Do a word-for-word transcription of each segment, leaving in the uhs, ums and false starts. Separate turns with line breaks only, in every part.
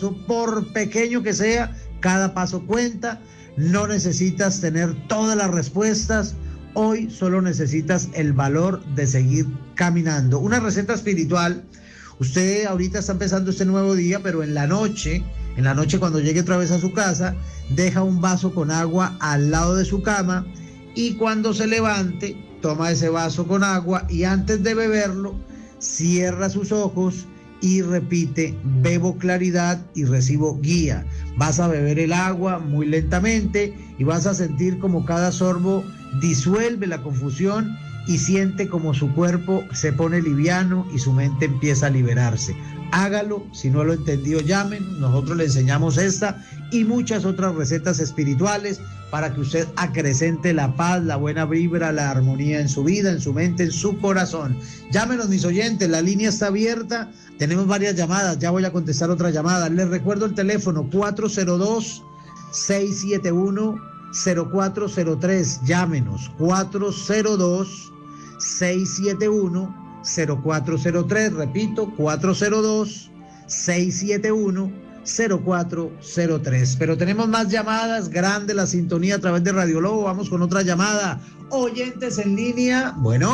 paso, por pequeño que sea, cada paso cuenta. No necesitas tener todas las respuestas. Hoy solo necesitas el valor de seguir caminando. Una receta espiritual. Usted ahorita está empezando este nuevo día, pero en la noche, en la noche cuando llegue otra vez a su casa, deja un vaso con agua al lado de su cama y cuando se levante, toma ese vaso con agua y antes de beberlo, cierra sus ojos y repite: bebo claridad y recibo guía. Vas a beber el agua muy lentamente y vas a sentir como cada sorbo disuelve la confusión y siente como su cuerpo se pone liviano y su mente empieza a liberarse. Hágalo, si no lo entendió, llamen, nosotros le enseñamos esta y muchas otras recetas espirituales para que usted acrecente la paz, la buena vibra, la armonía en su vida, en su mente, en su corazón. Llámenos, mis oyentes, la línea está abierta, tenemos varias llamadas, ya voy a contestar otra llamada. Les recuerdo el teléfono cuatro cero dos, seis siete uno, cero cuatro cero tres, llámenos, cuatro cero dos, seis siete uno, cero cuatro cero tres, repito, cuatro cero dos, seis siete uno, cero cuatro cero tres. Pero tenemos más llamadas, grande la sintonía a través de Radio Lobo. Vamos con otra llamada. Oyentes en línea, bueno.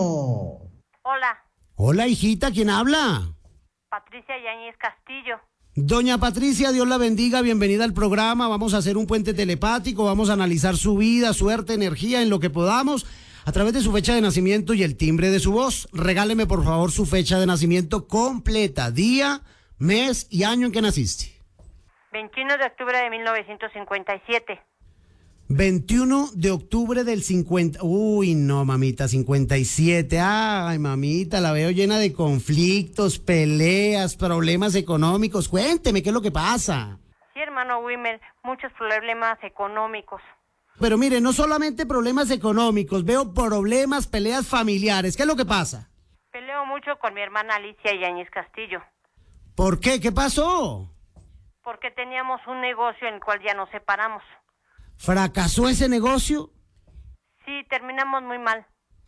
Hola.
Hola, hijita, ¿quién habla?
Patricia Yáñez Castillo.
Doña Patricia, Dios la bendiga, bienvenida al programa. Vamos a hacer un puente telepático, vamos a analizar su vida, suerte, energía, en lo que podamos, a través de su fecha de nacimiento y el timbre de su voz. Regáleme, por favor, su fecha de nacimiento completa, día, mes y año en que naciste.
veintiuno de octubre de mil novecientos cincuenta y siete.
veintiuno de octubre del cincuenta. Uy, no, mamita, cincuenta y siete. Ay, mamita, la veo llena de conflictos, peleas, problemas económicos. Cuénteme, ¿qué es lo que pasa?
Sí, hermano Wimmer, muchos problemas económicos.
Pero mire, no solamente problemas económicos, veo problemas, peleas familiares. ¿Qué es lo que pasa?
Peleo mucho con mi hermana Alicia Yáñez Castillo.
¿Por qué? ¿Qué pasó?
Porque teníamos un negocio en el cual ya nos separamos.
¿Fracasó ese negocio?
Sí, terminamos muy mal.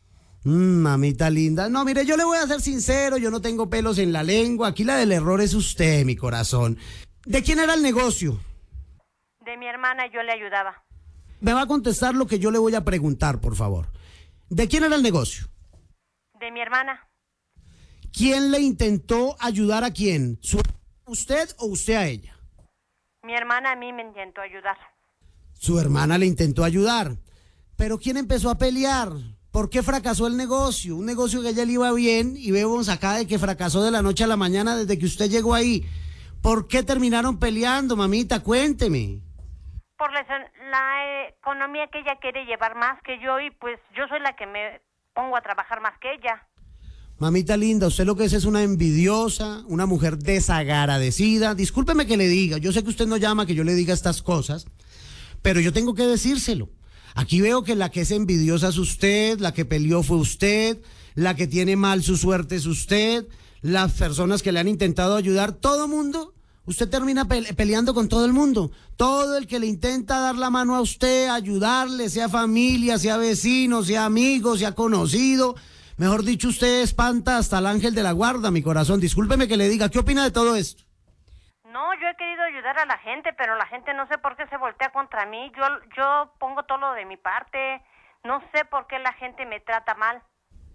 Mm, mamita linda. No, mire, yo le voy a ser sincero, yo no tengo pelos en la lengua. Aquí la del error es usted, mi corazón. ¿De quién era el negocio?
De mi hermana, yo le ayudaba.
Me va a contestar lo que yo le voy a preguntar, por favor. ¿De quién era el negocio?
De mi hermana.
¿Quién le intentó ayudar a quién? ¿Usted o usted a ella?
Mi hermana a mí me intentó ayudar.
Su hermana le intentó ayudar. ¿Pero quién empezó a pelear? ¿Por qué fracasó el negocio? Un negocio que a ella le iba bien y vemos acá de que fracasó de la noche a la mañana desde que usted llegó ahí. ¿Por qué terminaron peleando, mamita? Cuénteme.
Por la, la economía que ella quiere llevar más que yo y pues yo soy la que me pongo a trabajar más que ella.
Mamita linda, usted lo que es es una envidiosa, una mujer desagradecida. Discúlpeme que le diga, yo sé que usted no llama que yo le diga estas cosas, pero yo tengo que decírselo. Aquí veo que la que es envidiosa es usted, la que peleó fue usted, la que tiene mal su suerte es usted, las personas que le han intentado ayudar, todo mundo. Usted termina pele- peleando con todo el mundo. Todo el que le intenta dar la mano a usted, ayudarle, sea familia, sea vecino, sea amigo, sea conocido. Mejor dicho, usted espanta hasta el ángel de la guarda, mi corazón. Discúlpeme que le diga, ¿qué opina de todo esto?
No, yo he querido ayudar a la gente, pero la gente no sé por qué se voltea contra mí. Yo, yo pongo todo lo de mi parte. No sé por qué la gente me trata mal.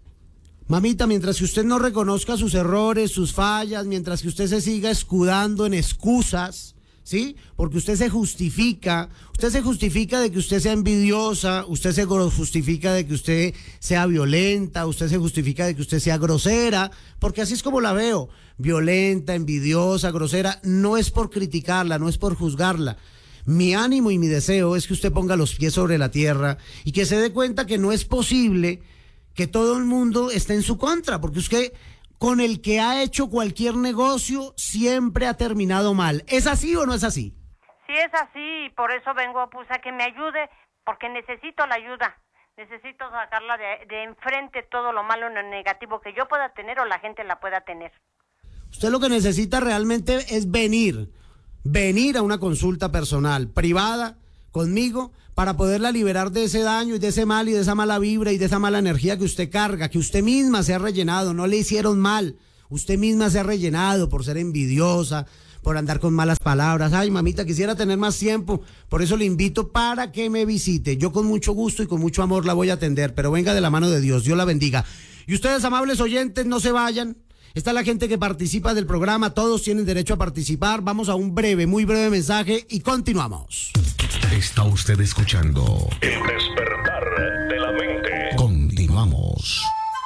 Mamita, mientras que usted no reconozca sus errores, sus fallas, mientras que usted se siga escudando en excusas, ¿sí? Porque usted se justifica, usted se justifica de que usted sea envidiosa, usted se justifica de que usted sea violenta, usted se justifica de que usted sea grosera, porque así es como la veo, violenta, envidiosa, grosera. No es por criticarla, no es por juzgarla. Mi ánimo y mi deseo es que usted ponga los pies sobre la tierra y que se dé cuenta que no es posible que todo el mundo esté en su contra, porque usted con el que ha hecho cualquier negocio siempre ha terminado mal. ¿Es así o no es así?
Sí, es así, y por eso vengo pues, a que me ayude, porque necesito la ayuda. Necesito sacarla de, de enfrente todo lo malo y lo negativo que yo pueda tener o la gente la pueda tener.
Usted lo que necesita realmente es venir, venir a una consulta personal, privada, conmigo, para poderla liberar de ese daño y de ese mal y de esa mala vibra y de esa mala energía que usted carga, que usted misma se ha rellenado. No le hicieron mal, usted misma se ha rellenado por ser envidiosa, por andar con malas palabras. Ay, mamita, quisiera tener más tiempo. Por eso le invito para que me visite. Yo con mucho gusto y con mucho amor la voy a atender, pero venga de la mano de Dios. Dios la bendiga. Y ustedes, amables oyentes, no se vayan. Está la gente que participa del programa. Todos tienen derecho a participar. Vamos a un breve, muy breve mensaje y continuamos.
Está usted escuchando El Despertar de la Mente. Continuamos.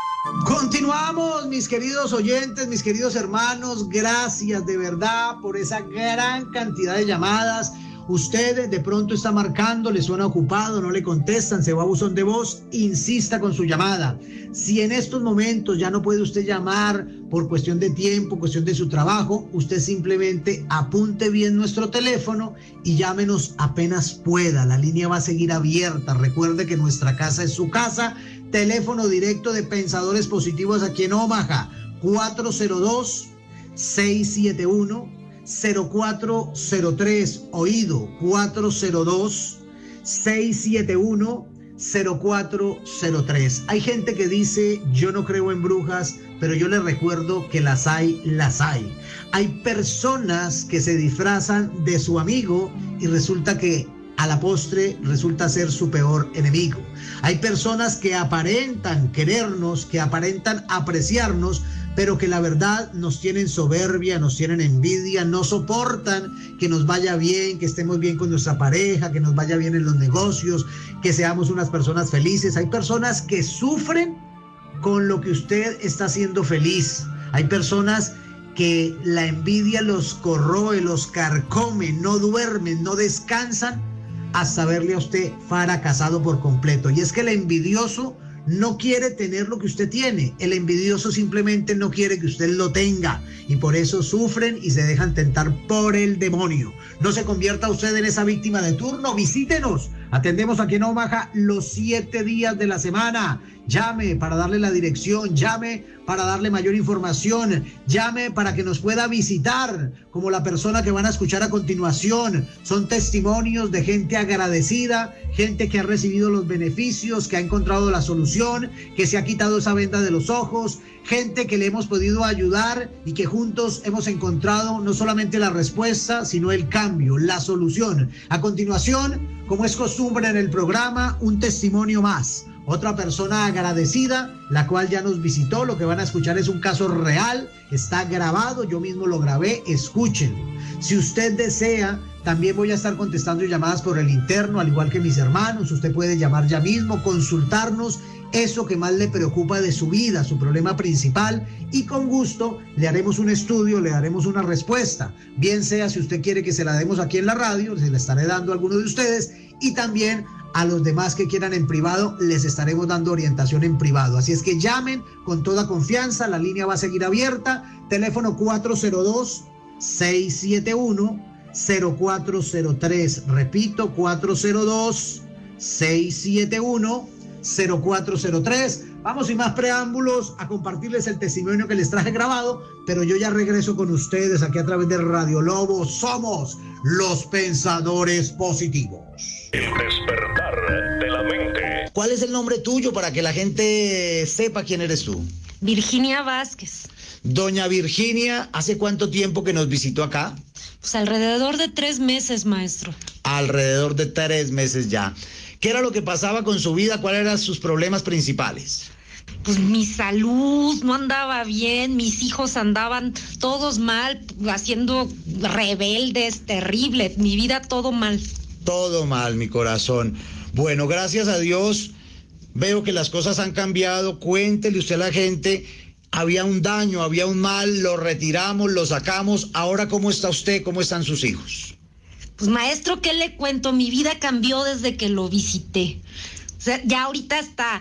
Continuamos, mis queridos oyentes, mis queridos hermanos. Gracias de verdad por esa gran cantidad de llamadas. Usted de pronto está marcando, le suena ocupado, no le contestan, se va a buzón de voz, insista con su llamada. Si en estos momentos ya no puede usted llamar por cuestión de tiempo, cuestión de su trabajo, usted simplemente apunte bien nuestro teléfono y llámenos apenas pueda. La línea va a seguir abierta. Recuerde que nuestra casa es su casa. Teléfono directo de Pensadores Positivos aquí en Omaha, cuatro cero dos, seis siete uno, cero cuatro cero tres, oído, cuatro cero dos, seis siete uno, cero cuatro cero tres. Hay gente que dice, yo no creo en brujas, pero yo les recuerdo que las hay, las hay. Hay personas que se disfrazan de su amigo y resulta que a la postre resulta ser su peor enemigo. Hay personas que aparentan querernos, que aparentan apreciarnos, pero que la verdad nos tienen soberbia, nos tienen envidia, no soportan que nos vaya bien, que estemos bien con nuestra pareja, que nos vaya bien en los negocios, que seamos unas personas felices. Hay personas que sufren con lo que usted está haciendo feliz. Hay personas que la envidia los corroe, los carcome, no duermen, no descansan hasta verle a usted fracasado por completo. Y es que el envidioso no quiere tener lo que usted tiene. El envidioso simplemente no quiere que usted lo tenga y por eso sufren y se dejan tentar por el demonio. No se convierta usted en esa víctima de turno. Visítenos. Atendemos aquí en Omaha los siete días de la semana. Llame para darle la dirección, llame para darle mayor información, llame para que nos pueda visitar, como la persona que van a escuchar a continuación. Son testimonios de gente agradecida, gente que ha recibido los beneficios, que ha encontrado la solución, que se ha quitado esa venda de los ojos, gente que le hemos podido ayudar y que juntos hemos encontrado no solamente la respuesta, sino el cambio, la solución. A continuación, como es costumbre en el programa, un testimonio más. Otra persona agradecida, la cual ya nos visitó. Lo que van a escuchar es un caso real, está grabado, yo mismo lo grabé, escúchenlo. Si usted desea, también voy a estar contestando llamadas por el interno, al igual que mis hermanos. Usted puede llamar ya mismo, consultarnos eso que más le preocupa de su vida, su problema principal, y con gusto le haremos un estudio, le daremos una respuesta. Bien sea si usted quiere que se la demos aquí en la radio, se la estaré dando a alguno de ustedes, y también a los demás que quieran en privado, les estaremos dando orientación en privado. Así es que llamen con toda confianza, la línea va a seguir abierta. Teléfono cuatro cero dos, seis siete uno, cero cuatro cero tres. Repito, cuatro cero dos, seis siete uno, cero cuatro cero tres. Vamos sin más preámbulos a compartirles el testimonio que les traje grabado, pero yo ya regreso con ustedes aquí a través de Radio Lobo. Somos los Pensadores Positivos.
El despertar de la mente.
¿Cuál es el nombre tuyo para que la gente sepa quién eres tú?
Virginia Vázquez.
Doña Virginia, ¿hace cuánto tiempo que nos visitó acá?
Pues alrededor de tres meses, maestro.
Alrededor de tres meses ya. ¿Qué era lo que pasaba con su vida? ¿Cuáles eran sus problemas principales?
Pues mi salud no andaba bien, mis hijos andaban todos mal, haciendo rebeldes, terrible, mi vida todo mal.
Todo mal, mi corazón. Bueno, gracias a Dios, veo que las cosas han cambiado. Cuéntele usted a la gente, había un daño, había un mal, lo retiramos, lo sacamos. Ahora, ¿cómo está usted? ¿Cómo están sus hijos?
Pues maestro, ¿qué le cuento? Mi vida cambió desde que lo visité. O sea, ya ahorita está,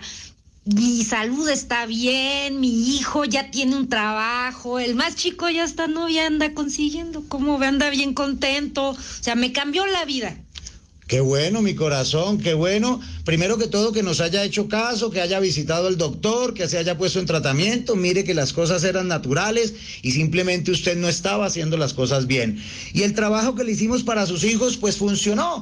mi salud está bien, mi hijo ya tiene un trabajo, el más chico ya está novia, anda consiguiendo, ¿cómo ve? Anda bien contento. O sea, me cambió la vida.
Qué bueno, mi corazón, qué bueno. Primero que todo, que nos haya hecho caso, que haya visitado al doctor, que se haya puesto en tratamiento. Mire que las cosas eran naturales y simplemente usted no estaba haciendo las cosas bien. Y el trabajo que le hicimos para sus hijos, pues funcionó.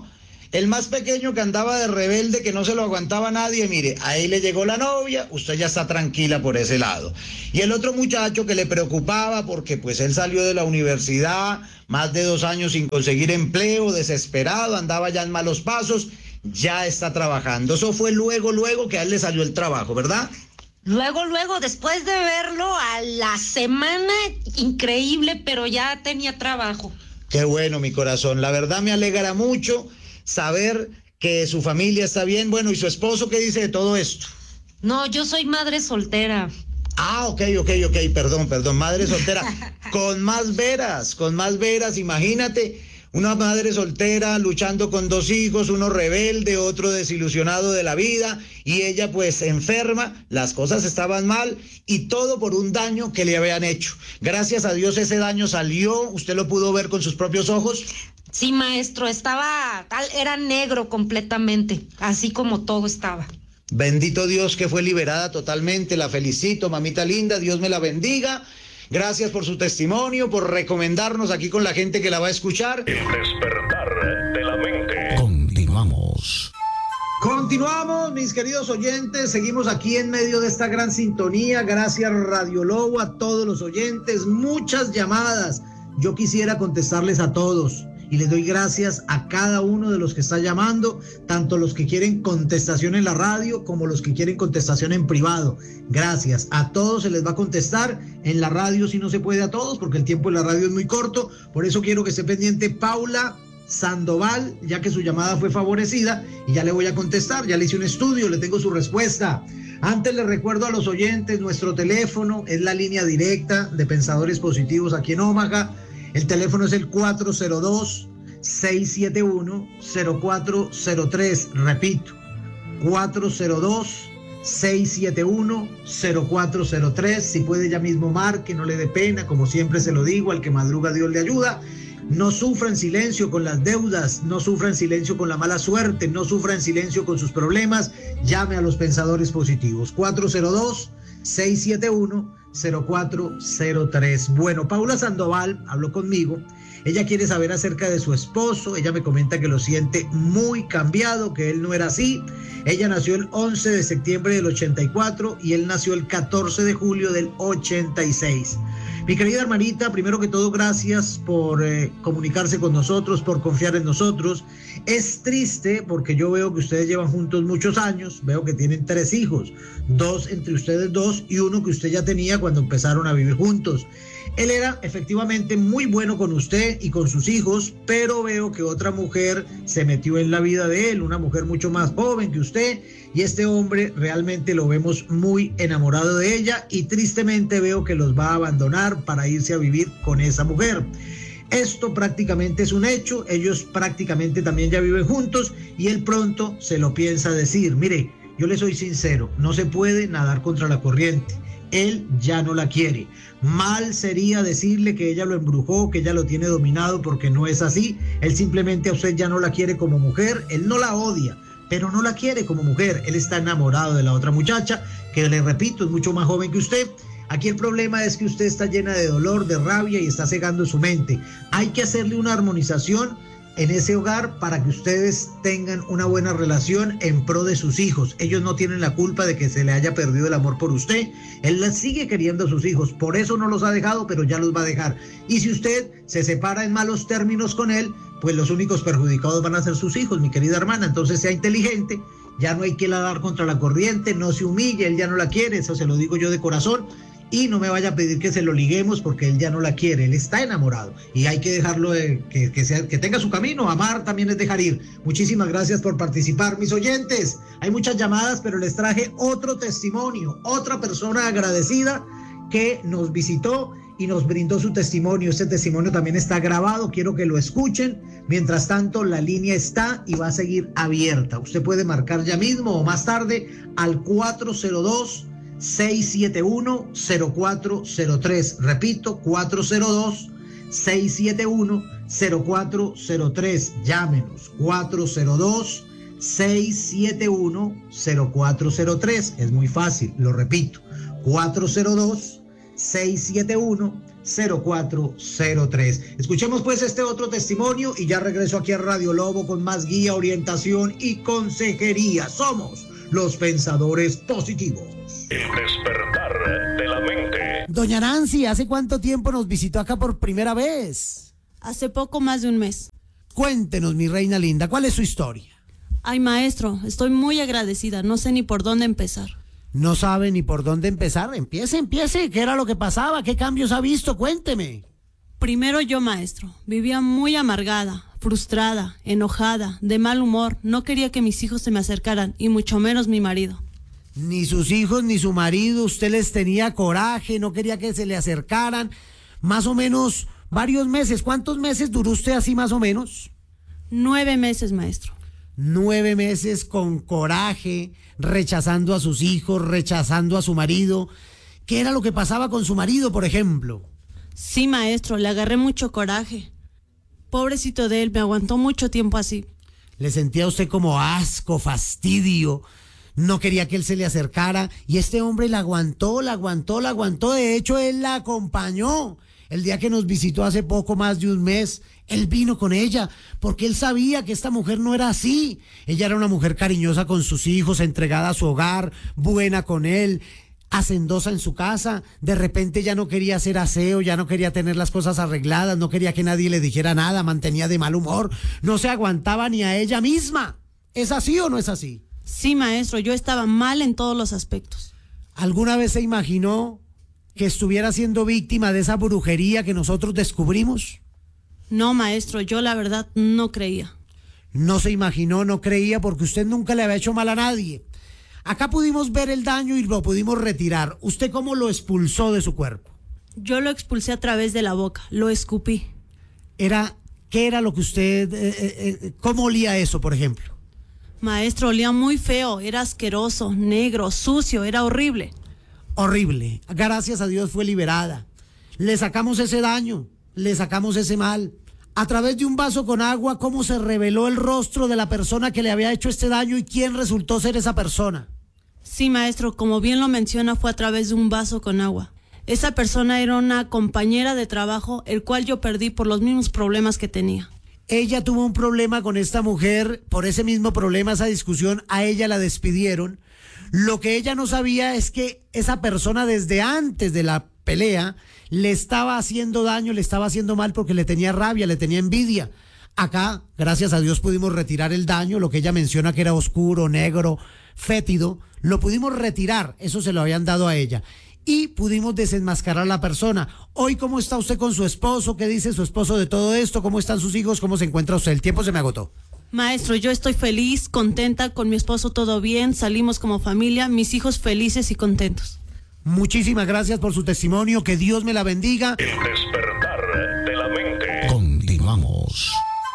El más pequeño que andaba de rebelde, que no se lo aguantaba nadie, mire, ahí le llegó la novia, usted ya está tranquila por ese lado. Y el otro muchacho que le preocupaba porque pues él salió de la universidad, más de dos años sin conseguir empleo, desesperado, andaba ya en malos pasos, ya está trabajando. Eso fue luego, luego que a él le salió el trabajo, ¿verdad?
Luego, luego, después de verlo, a la semana, increíble, pero ya tenía trabajo.
Qué bueno, mi corazón. La verdad me alegra mucho saber que su familia está bien. Bueno, ¿y su esposo qué dice de todo esto?
No, yo soy madre soltera.
Ah, ok, ok, ok, perdón, perdón, madre soltera. Con más veras, con más veras, imagínate, una madre soltera luchando con dos hijos, uno rebelde, otro desilusionado de la vida, y ella pues enferma, las cosas estaban mal, y todo por un daño que le habían hecho. Gracias a Dios ese daño salió, ¿usted lo pudo ver con sus propios ojos?
Sí, maestro, estaba, era negro completamente, así como todo estaba.
Bendito Dios que fue liberada totalmente, la felicito, mamita linda, Dios me la bendiga. Gracias por su testimonio, por recomendarnos aquí con la gente que la va a escuchar.
El despertar de la mente. Continuamos.
Continuamos, mis queridos oyentes, seguimos aquí en medio de esta gran sintonía. Gracias, Radio Lobo, a todos los oyentes, muchas llamadas. Yo quisiera contestarles a todos. Y les doy gracias a cada uno de los que está llamando, tanto los que quieren contestación en la radio como los que quieren contestación en privado. Gracias. A todos se les va a contestar. En la radio si no se puede a todos porque el tiempo en la radio es muy corto. Por eso quiero que esté pendiente Paula Sandoval, ya que su llamada fue favorecida y ya le voy a contestar. Ya le hice un estudio, le tengo su respuesta. Antes les recuerdo a los oyentes, nuestro teléfono es la línea directa de Pensadores Positivos aquí en Omaha. El teléfono es el cuatro cero dos, seis siete uno, cero cuatro cero tres. Repito, cuatro cero dos, seis siete uno, cero cuatro cero tres. Si puede ya mismo marque, no le dé pena. Como siempre se lo digo, al que madruga Dios le ayuda. No sufra en silencio con las deudas, no sufra en silencio con la mala suerte, no sufra en silencio con sus problemas. Llame a los Pensadores Positivos. cuatro cero dos, seis siete uno, cero cuatro cero tres. Bueno, Paula Sandoval habló conmigo. Ella quiere saber acerca de su esposo. Ella me comenta que lo siente muy cambiado, que él no era así. Ella nació el once de septiembre del ochenta y cuatro y él nació el catorce de julio del ochenta y seis. Mi querida hermanita, primero que todo, gracias por eh, comunicarse con nosotros, por confiar en nosotros. Es triste porque yo veo que ustedes llevan juntos muchos años, veo que tienen tres hijos, dos entre ustedes dos y uno que usted ya tenía cuando empezaron a vivir juntos. Él era efectivamente muy bueno con usted y con sus hijos, pero veo que otra mujer se metió en la vida de él, una mujer mucho más joven que usted, y este hombre realmente lo vemos muy enamorado de ella y tristemente veo que los va a abandonar para irse a vivir con esa mujer. Esto prácticamente es un hecho, ellos prácticamente también ya viven juntos y él pronto se lo piensa decir. Mire, yo le soy sincero, no se puede nadar contra la corriente. Él ya no la quiere. Mal sería decirle que ella lo embrujó, que ella lo tiene dominado, porque no es así. Él simplemente a usted ya no la quiere como mujer. Él no la odia, pero no la quiere como mujer. Él está enamorado de la otra muchacha, que le repito, es mucho más joven que usted. Aquí el problema es que usted está llena de dolor, de rabia y está cegando su mente. Hay que hacerle una armonización en ese hogar para que ustedes tengan una buena relación en pro de sus hijos. Ellos no tienen la culpa de que se le haya perdido el amor por usted. Él sigue queriendo a sus hijos, por eso no los ha dejado, pero ya los va a dejar. Y si usted se separa en malos términos con él, pues los únicos perjudicados van a ser sus hijos, mi querida hermana. Entonces sea inteligente, ya no hay que nadar contra la corriente, no se humille, él ya no la quiere, eso se lo digo yo de corazón. Y no me vaya a pedir que se lo liguemos porque él ya no la quiere, él está enamorado y hay que dejarlo de, que, que, sea, que tenga su camino. Amar también es dejar ir. Muchísimas gracias por participar, mis oyentes. Hay muchas llamadas, pero les traje otro testimonio, otra persona agradecida que nos visitó y nos brindó su testimonio. Este testimonio también está grabado, quiero que lo escuchen. Mientras tanto, la línea está y va a seguir abierta. Usted puede marcar ya mismo o más tarde al cuatro cero dos, seis siete uno, cero cuatro cero tres. Repito, cuatro cero dos, seis siete uno, cero cuatro cero tres. Llámenos, cuatro cero dos, seis siete uno, cero cuatro cero tres. Es muy fácil, lo repito, cuatro cero dos, seis siete uno, cero cuatro cero tres. Escuchemos pues este otro testimonio y ya regreso aquí a Radio Lobo con más guía, orientación y consejería. Somos los pensadores positivos.
El despertar de la mente.
Doña Nancy, ¿hace cuánto tiempo nos visitó acá por primera vez?
Hace poco más de un mes.
Cuéntenos, mi reina linda, ¿cuál es su historia?
Ay, maestro, estoy muy agradecida, no sé ni por dónde empezar.
¿No sabe ni por dónde empezar? Empiece, empiece. ¿Qué era lo que pasaba? ¿Qué cambios ha visto? Cuénteme.
Primero yo, maestro, vivía muy amargada, frustrada, enojada, de mal humor. No quería que mis hijos se me acercaran, y mucho menos mi marido.
Ni sus hijos ni su marido, usted les tenía coraje, no quería que se le acercaran. Más o menos varios meses. ¿Cuántos meses duró usted así más o menos?
Nueve meses, maestro.
Nueve meses con coraje, rechazando a sus hijos, rechazando a su marido. ¿Qué era lo que pasaba con su marido, por ejemplo?
Sí, maestro, le agarré mucho coraje. Pobrecito de él, me aguantó mucho tiempo así.
Le sentía a usted como asco, fastidio. No quería que él se le acercara y este hombre la aguantó, la aguantó, la aguantó. De hecho, él la acompañó. El día que nos visitó hace poco más de un mes, él vino con ella porque él sabía que esta mujer no era así. Ella era una mujer cariñosa con sus hijos, entregada a su hogar, buena con él, hacendosa en su casa. De repente ya no quería hacer aseo, ya no quería tener las cosas arregladas, no quería que nadie le dijera nada, mantenía de mal humor, no se aguantaba ni a ella misma. ¿Es así o no es así?
Sí, maestro, yo estaba mal en todos los aspectos.
¿Alguna vez se imaginó que estuviera siendo víctima de esa brujería que nosotros descubrimos?
No, maestro, yo la verdad no creía.
No se imaginó, no creía, porque usted nunca le había hecho mal a nadie. Acá pudimos ver el daño y lo pudimos retirar. ¿Usted cómo lo expulsó de su cuerpo?
Yo lo expulsé a través de la boca, lo escupí.
Era, ¿qué era lo que usted, eh, eh, cómo olía eso, por ejemplo?
Maestro, olía muy feo, era asqueroso, negro, sucio, era horrible.
Horrible. Gracias a Dios fue liberada. Le sacamos ese daño, le sacamos ese mal. A través de un vaso con agua, ¿cómo se reveló el rostro de la persona que le había hecho este daño y quién resultó ser esa persona?
Sí, maestro, como bien lo menciona, fue a través de un vaso con agua. Esa persona era una compañera de trabajo, el cual yo perdí por los mismos problemas que tenía.
Ella tuvo un problema con esta mujer, por ese mismo problema, esa discusión, a ella la despidieron. Lo que ella no sabía es que esa persona desde antes de la pelea le estaba haciendo daño, le estaba haciendo mal porque le tenía rabia, le tenía envidia. Acá, gracias a Dios, pudimos retirar el daño, lo que ella menciona que era oscuro, negro, fétido, lo pudimos retirar, eso se lo habían dado a ella. Y pudimos desenmascarar a la persona. Hoy, ¿cómo está usted con su esposo? ¿Qué dice su esposo de todo esto? ¿Cómo están sus hijos? ¿Cómo se encuentra usted? El tiempo se me agotó.
Maestro, yo estoy feliz, contenta, con mi esposo todo bien, salimos como familia, mis hijos felices y contentos.
Muchísimas gracias por su testimonio, que Dios me la bendiga.
El despertar de la mente. Continuamos.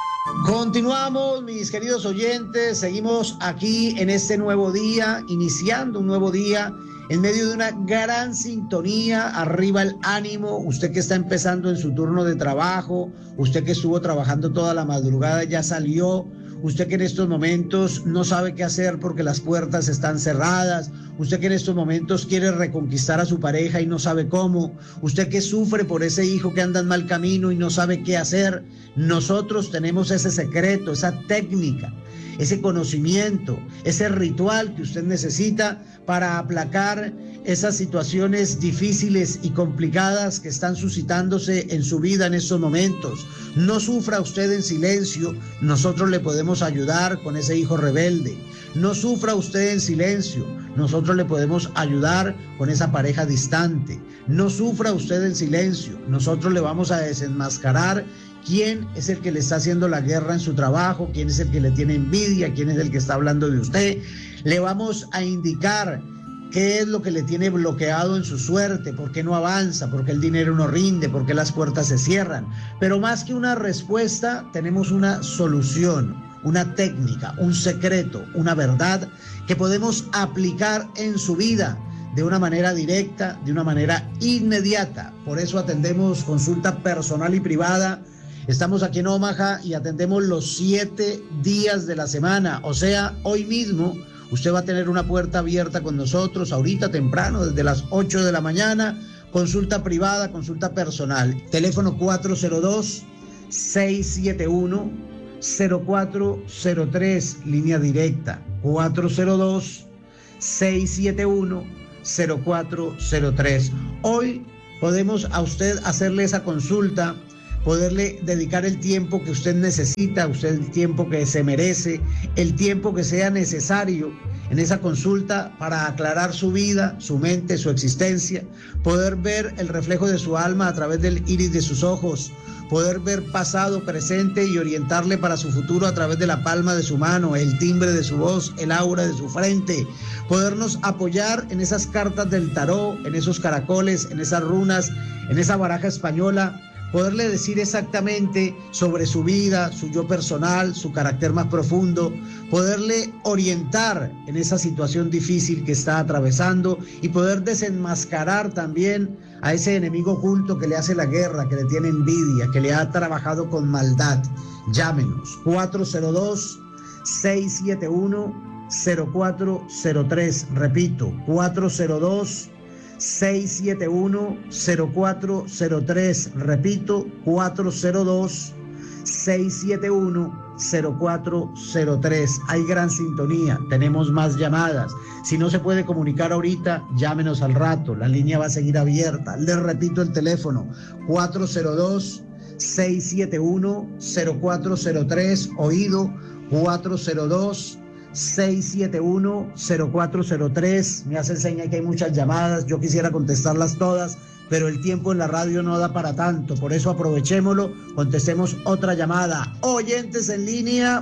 Continuamos, mis queridos oyentes, seguimos aquí en este nuevo día, iniciando un nuevo día, en medio de una gran sintonía. Arriba el ánimo, usted que está empezando en su turno de trabajo, usted que estuvo trabajando toda la madrugada, ya salió, usted que en estos momentos no sabe qué hacer porque las puertas están cerradas, usted que en estos momentos quiere reconquistar a su pareja y no sabe cómo, usted que sufre por ese hijo que anda en mal camino y no sabe qué hacer, nosotros tenemos ese secreto, esa técnica, ese conocimiento, ese ritual que usted necesita para aplacar esas situaciones difíciles y complicadas que están suscitándose en su vida en estos momentos. No sufra usted en silencio, nosotros le podemos ayudar con ese hijo rebelde. No sufra usted en silencio, nosotros le podemos ayudar con esa pareja distante. No sufra usted en silencio, nosotros le vamos a desenmascarar quién es el que le está haciendo la guerra en su trabajo, quién es el que le tiene envidia, quién es el que está hablando de usted. Le vamos a indicar qué es lo que le tiene bloqueado en su suerte, por qué no avanza, por qué el dinero no rinde, por qué las puertas se cierran. Pero más que una respuesta, tenemos una solución, una técnica, un secreto, una verdad que podemos aplicar en su vida de una manera directa, de una manera inmediata. Por eso atendemos consulta personal y privada. Estamos aquí en Omaha y atendemos los siete días de la semana, o sea, hoy mismo usted va a tener una puerta abierta con nosotros, ahorita temprano, desde las ocho de la mañana, consulta privada, consulta personal. Teléfono cuatro cero dos, seis siete uno, cero cuatro cero tres, línea directa. cuatro cero dos, seis siete uno, cero cuatro cero tres. Hoy podemos a usted hacerle esa consulta, poderle dedicar el tiempo que usted necesita, usted el tiempo que se merece, el tiempo que sea necesario en esa consulta para aclarar su vida, su mente, su existencia, poder ver el reflejo de su alma a través del iris de sus ojos, poder ver pasado, presente y orientarle para su futuro a través de la palma de su mano, el timbre de su voz, el aura de su frente, podernos apoyar en esas cartas del tarot, en esos caracoles, en esas runas, en esa baraja española, poderle decir exactamente sobre su vida, su yo personal, su carácter más profundo, poderle orientar en esa situación difícil que está atravesando y poder desenmascarar también a ese enemigo oculto que le hace la guerra, que le tiene envidia, que le ha trabajado con maldad. Llámenos cuatro cero dos, seis siete uno, cero cuatro cero tres, repito, cuatro cero dos, seis siete uno, cero cuatro cero tres, repito, cuatro cero dos, seis siete uno, cero cuatro cero tres. Hay gran sintonía, tenemos más llamadas. Si no se puede comunicar ahorita, llámenos al rato, la línea va a seguir abierta. Les repito el teléfono, cuatro cero dos, seis siete uno, cero cuatro cero tres, oído, cuatro cero dos, seis siete uno, cero cuatro cero tres. Me hace seña que hay muchas llamadas, yo quisiera contestarlas todas, pero el tiempo en la radio no da para tanto, por eso aprovechémoslo, contestemos otra llamada. Oyentes en línea,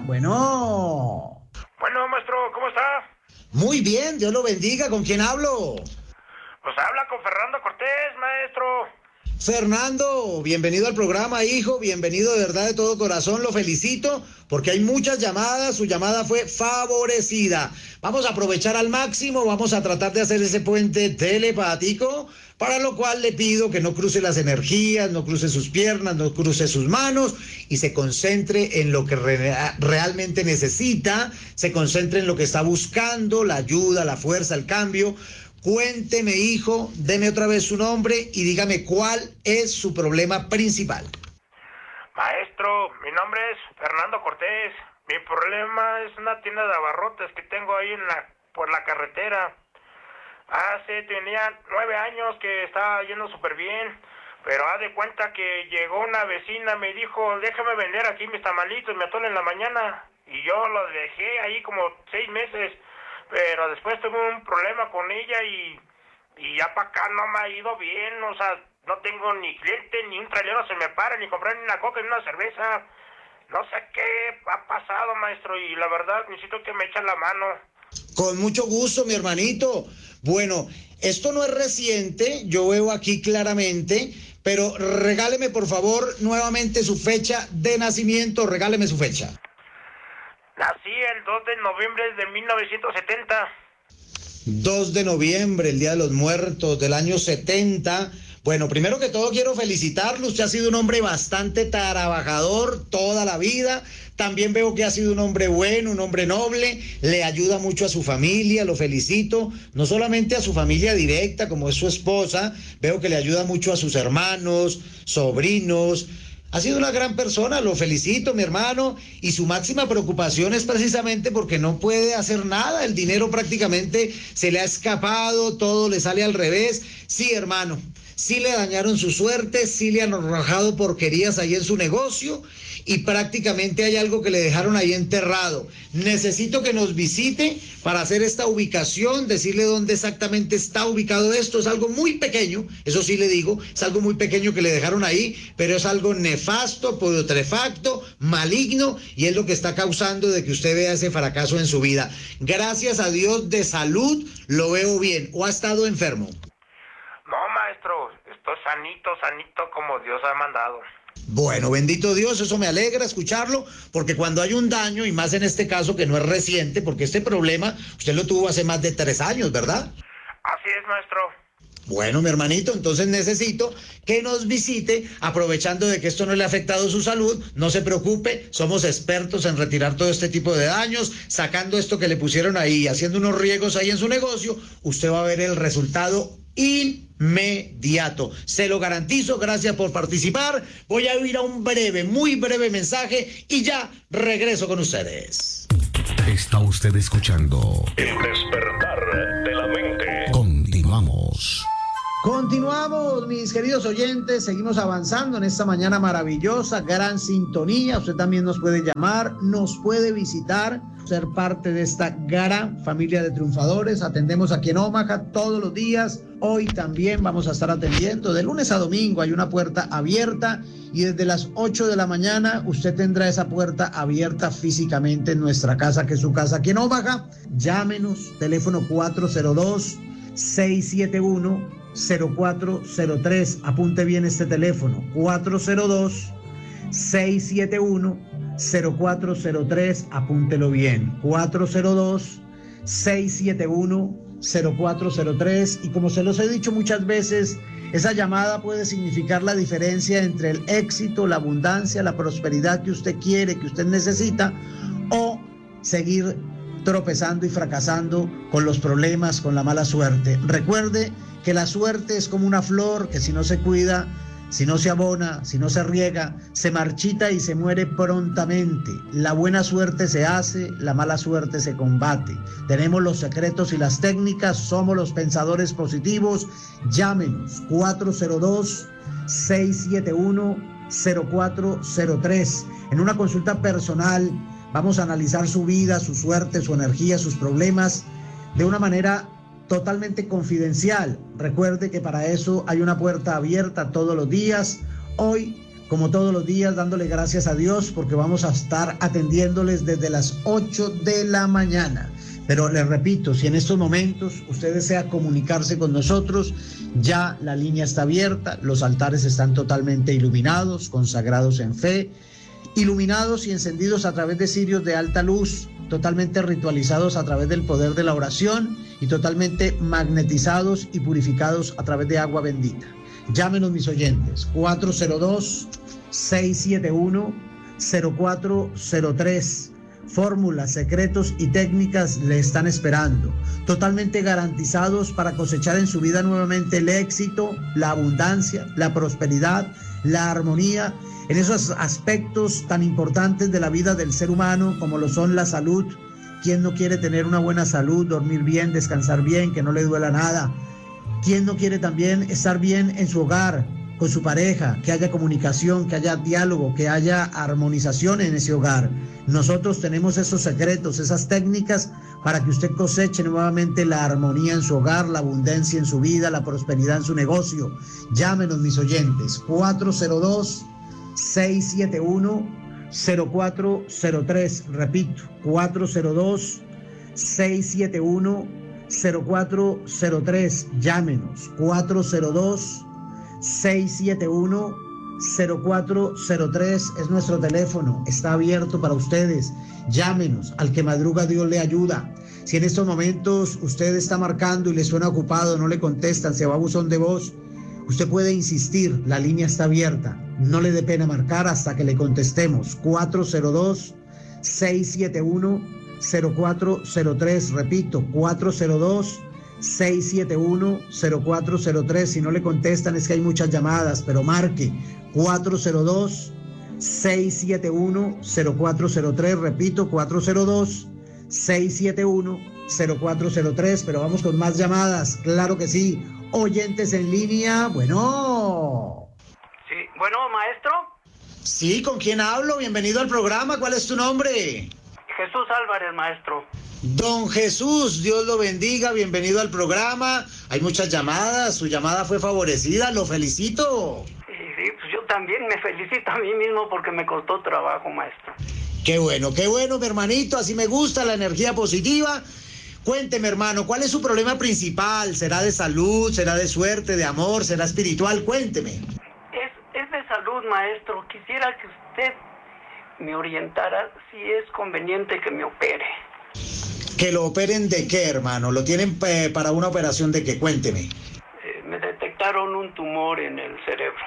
bueno.
Bueno, maestro, ¿cómo está?
Muy bien, Dios lo bendiga. ¿Con quién hablo?
Pues habla con Fernando Cortés, maestro.
Fernando, bienvenido al programa, hijo, bienvenido de verdad de todo corazón, lo felicito porque hay muchas llamadas, su llamada fue favorecida. Vamos a aprovechar al máximo, vamos a tratar de hacer ese puente telepático, para lo cual le pido que no cruce las energías, no cruce sus piernas, no cruce sus manos y se concentre en lo que re- realmente necesita, se concentre en lo que está buscando, la ayuda, la fuerza, el cambio. Cuénteme, hijo, deme otra vez su nombre y dígame cuál es su problema principal.
Maestro, mi nombre es Fernando Cortés. Mi problema es una tienda de abarrotes que tengo ahí en la, por la carretera. Hace, tenía nueve años que estaba yendo súper bien, pero haz de cuenta que llegó una vecina, me dijo, déjame vender aquí mis tamalitos, me atole en la mañana. Y yo los dejé ahí como seis meses. Pero después tuve un problema con ella y, y ya para acá no me ha ido bien, o sea, no tengo ni cliente, ni un trailero se me para, ni comprar ni una coca, ni una cerveza. No sé qué ha pasado, maestro, y la verdad necesito que me echen la mano.
Con mucho gusto, mi hermanito. Bueno, esto no es reciente, yo veo aquí claramente, pero regáleme por favor nuevamente su fecha de nacimiento, regáleme su fecha.
Nací el dos de noviembre de mil novecientos setenta.
dos de noviembre, el Día de los Muertos del año setenta. Bueno, primero que todo quiero felicitarlo, usted ha sido un hombre bastante trabajador toda la vida. También veo que ha sido un hombre bueno, un hombre noble, le ayuda mucho a su familia, lo felicito, no solamente a su familia directa como es su esposa, veo que le ayuda mucho a sus hermanos, sobrinos. Ha sido una gran persona, lo felicito, mi hermano, y su máxima preocupación es precisamente porque no puede hacer nada, el dinero prácticamente se le ha escapado, todo le sale al revés. Sí, hermano, sí le dañaron su suerte, sí le han arrojado porquerías ahí en su negocio y prácticamente hay algo que le dejaron ahí enterrado. Necesito que nos visite para hacer esta ubicación, decirle dónde exactamente está ubicado esto. Es algo muy pequeño, eso sí le digo, es algo muy pequeño que le dejaron ahí, pero es algo nefasto, putrefacto, maligno, y es lo que está causando de que usted vea ese fracaso en su vida. Gracias a Dios de salud lo veo bien, ¿o ha estado enfermo?
No, maestro, estoy sanito, sanito como Dios ha mandado.
Bueno, bendito Dios, eso me alegra escucharlo, porque cuando hay un daño, y más en este caso que no es reciente, porque este problema usted lo tuvo hace más de tres años, ¿verdad?
Así es, maestro.
Bueno, mi hermanito, entonces necesito que nos visite, aprovechando de que esto no le ha afectado su salud. No se preocupe, somos expertos en retirar todo este tipo de daños, sacando esto que le pusieron ahí, haciendo unos riegos ahí en su negocio. Usted va a ver el resultado inmediato. Se lo garantizo, gracias por participar. Voy a ir a un breve, muy breve mensaje y ya regreso con ustedes.
Está usted escuchando El Despertar de la Mente. Continuamos.
Continuamos, mis queridos oyentes, seguimos avanzando en esta mañana maravillosa, gran sintonía. Usted también nos puede llamar, nos puede visitar, ser parte de esta gran familia de triunfadores. Atendemos aquí en Omaha todos los días. Hoy también vamos a estar atendiendo de lunes a domingo. Hay una puerta abierta y desde las ocho de la mañana usted tendrá esa puerta abierta físicamente en nuestra casa, que es su casa aquí en Omaha. Llámenos, teléfono cuatro cero dos, seis siete uno, cero cuatro cero tres. Apunte bien este teléfono, cuatro cero dos, seis siete uno, cero cuatro cero tres. Apúntelo bien, cuatro cero dos, seis siete uno, cero cuatro cero tres. Y como se los he dicho muchas veces, esa llamada puede significar la diferencia entre el éxito, la abundancia, la prosperidad que usted quiere, que usted necesita, o seguir tropezando y fracasando con los problemas, con la mala suerte. Recuerde que la suerte es como una flor que si no se cuida, si no se abona, si no se riega, se marchita y se muere prontamente. La buena suerte se hace, la mala suerte se combate. Tenemos los secretos y las técnicas, somos los pensadores positivos. Llámenos cuatro cero dos, seis siete uno, cero cuatro cero tres. En una consulta personal vamos a analizar su vida, su suerte, su energía, sus problemas de una manera totalmente confidencial. Recuerde que para eso hay una puerta abierta todos los días. Hoy, como todos los días, dándole gracias a Dios porque vamos a estar atendiéndoles desde las ocho de la mañana. Pero les repito, si en estos momentos usted desea comunicarse con nosotros, ya la línea está abierta, los altares están totalmente iluminados, consagrados en fe, iluminados y encendidos a través de cirios de alta luz, totalmente ritualizados a través del poder de la oración y totalmente magnetizados y purificados a través de agua bendita. Llámenos, mis oyentes, cuatro cero dos, seis siete uno, cero cuatro cero tres. Fórmulas, secretos y técnicas le están esperando, totalmente garantizados para cosechar en su vida nuevamente el éxito, la abundancia, la prosperidad, la armonía, en esos aspectos tan importantes de la vida del ser humano como lo son la salud. ¿Quién no quiere tener una buena salud, dormir bien, descansar bien, que no le duela nada? ¿Quién no quiere también estar bien en su hogar, con su pareja, que haya comunicación, que haya diálogo, que haya armonización en ese hogar? Nosotros tenemos esos secretos, esas técnicas para que usted coseche nuevamente la armonía en su hogar, la abundancia en su vida, la prosperidad en su negocio. Llámenos, mis oyentes, cuatro cero dos, seis siete uno, cero cuatro cero tres. Repito, cuatro cero dos, seis siete uno, cero cuatro cero tres. Llámenos, cuatro cero dos, seis siete uno, cero cuatro cero tres es nuestro teléfono, está abierto para ustedes. Llámenos, al que madruga Dios le ayuda. Si en estos momentos usted está marcando y le suena ocupado, no le contestan, se va a buzón de voz, usted puede insistir, la línea está abierta, no le dé pena marcar hasta que le contestemos. Cuatro cero dos, seis siete uno, cero cuatro cero tres. Repito, cuatro cero dos, seis siete uno, cero cuatro cero tres. Si no le contestan es que hay muchas llamadas, pero marque cuatro cero dos, seis siete uno, cero cuatro cero tres. Repito, cuatro cero dos, seis siete uno, cero cuatro cero tres. Pero vamos con más llamadas, claro que sí. Oyentes en línea, bueno.
Sí, bueno, maestro.
Sí, ¿con quién hablo? Bienvenido al programa, ¿cuál es tu nombre?
Jesús Álvarez, maestro.
Don Jesús, Dios lo bendiga, bienvenido al programa. Hay muchas llamadas, su llamada fue favorecida, lo felicito.
Sí, sí, pues yo también me felicito a mí mismo porque me costó trabajo, maestro.
Qué bueno, qué bueno, mi hermanito, así me gusta la energía positiva. Cuénteme, hermano, ¿cuál es su problema principal? ¿Será de salud, será de suerte, de amor, será espiritual? Cuénteme.
Es, es de salud, maestro. Quisiera que usted me orientara si es conveniente que me opere.
¿Que lo operen de qué, hermano? ¿Lo tienen eh, para una operación de qué? Cuénteme.
Eh, me detectaron un tumor en el cerebro.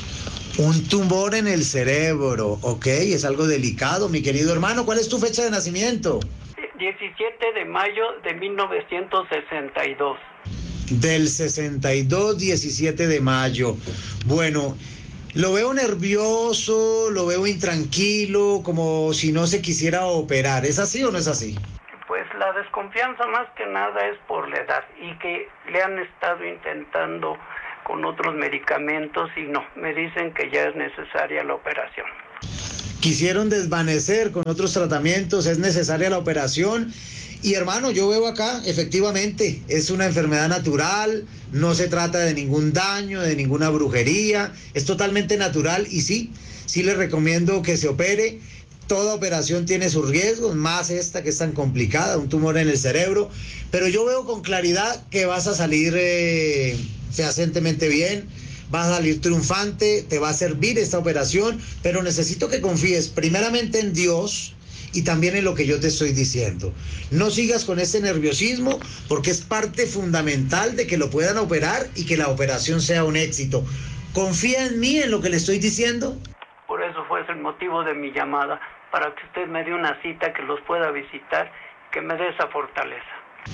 Un tumor en el cerebro, ok, es algo delicado, mi querido hermano. ¿Cuál es tu fecha de nacimiento?
diecisiete de mayo de mil novecientos sesenta y dos.
Del sesenta y dos, diecisiete de mayo. Bueno, lo veo nervioso, lo veo intranquilo, como si no se quisiera operar. ¿Es así o no es así?
Pues la desconfianza más que nada es por la edad y que le han estado intentando con otros medicamentos y no, me dicen que ya es necesaria la operación.
Quisieron desvanecer con otros tratamientos, es necesaria la operación. Y hermano, yo veo acá, efectivamente, es una enfermedad natural, no se trata de ningún daño, de ninguna brujería, es totalmente natural y sí, sí le recomiendo que se opere. Toda operación tiene sus riesgos, más esta que es tan complicada, un tumor en el cerebro, pero yo veo con claridad que vas a salir eh, fehacientemente bien, vas a salir triunfante, te va a servir esta operación, pero necesito que confíes primeramente en Dios y también en lo que yo te estoy diciendo. No sigas con ese nerviosismo porque es parte fundamental de que lo puedan operar y que la operación sea un éxito. Confía en mí, en lo que le estoy diciendo.
Por eso fue el motivo de mi llamada, para que usted me dé una cita, que los pueda visitar, que me dé esa fortaleza.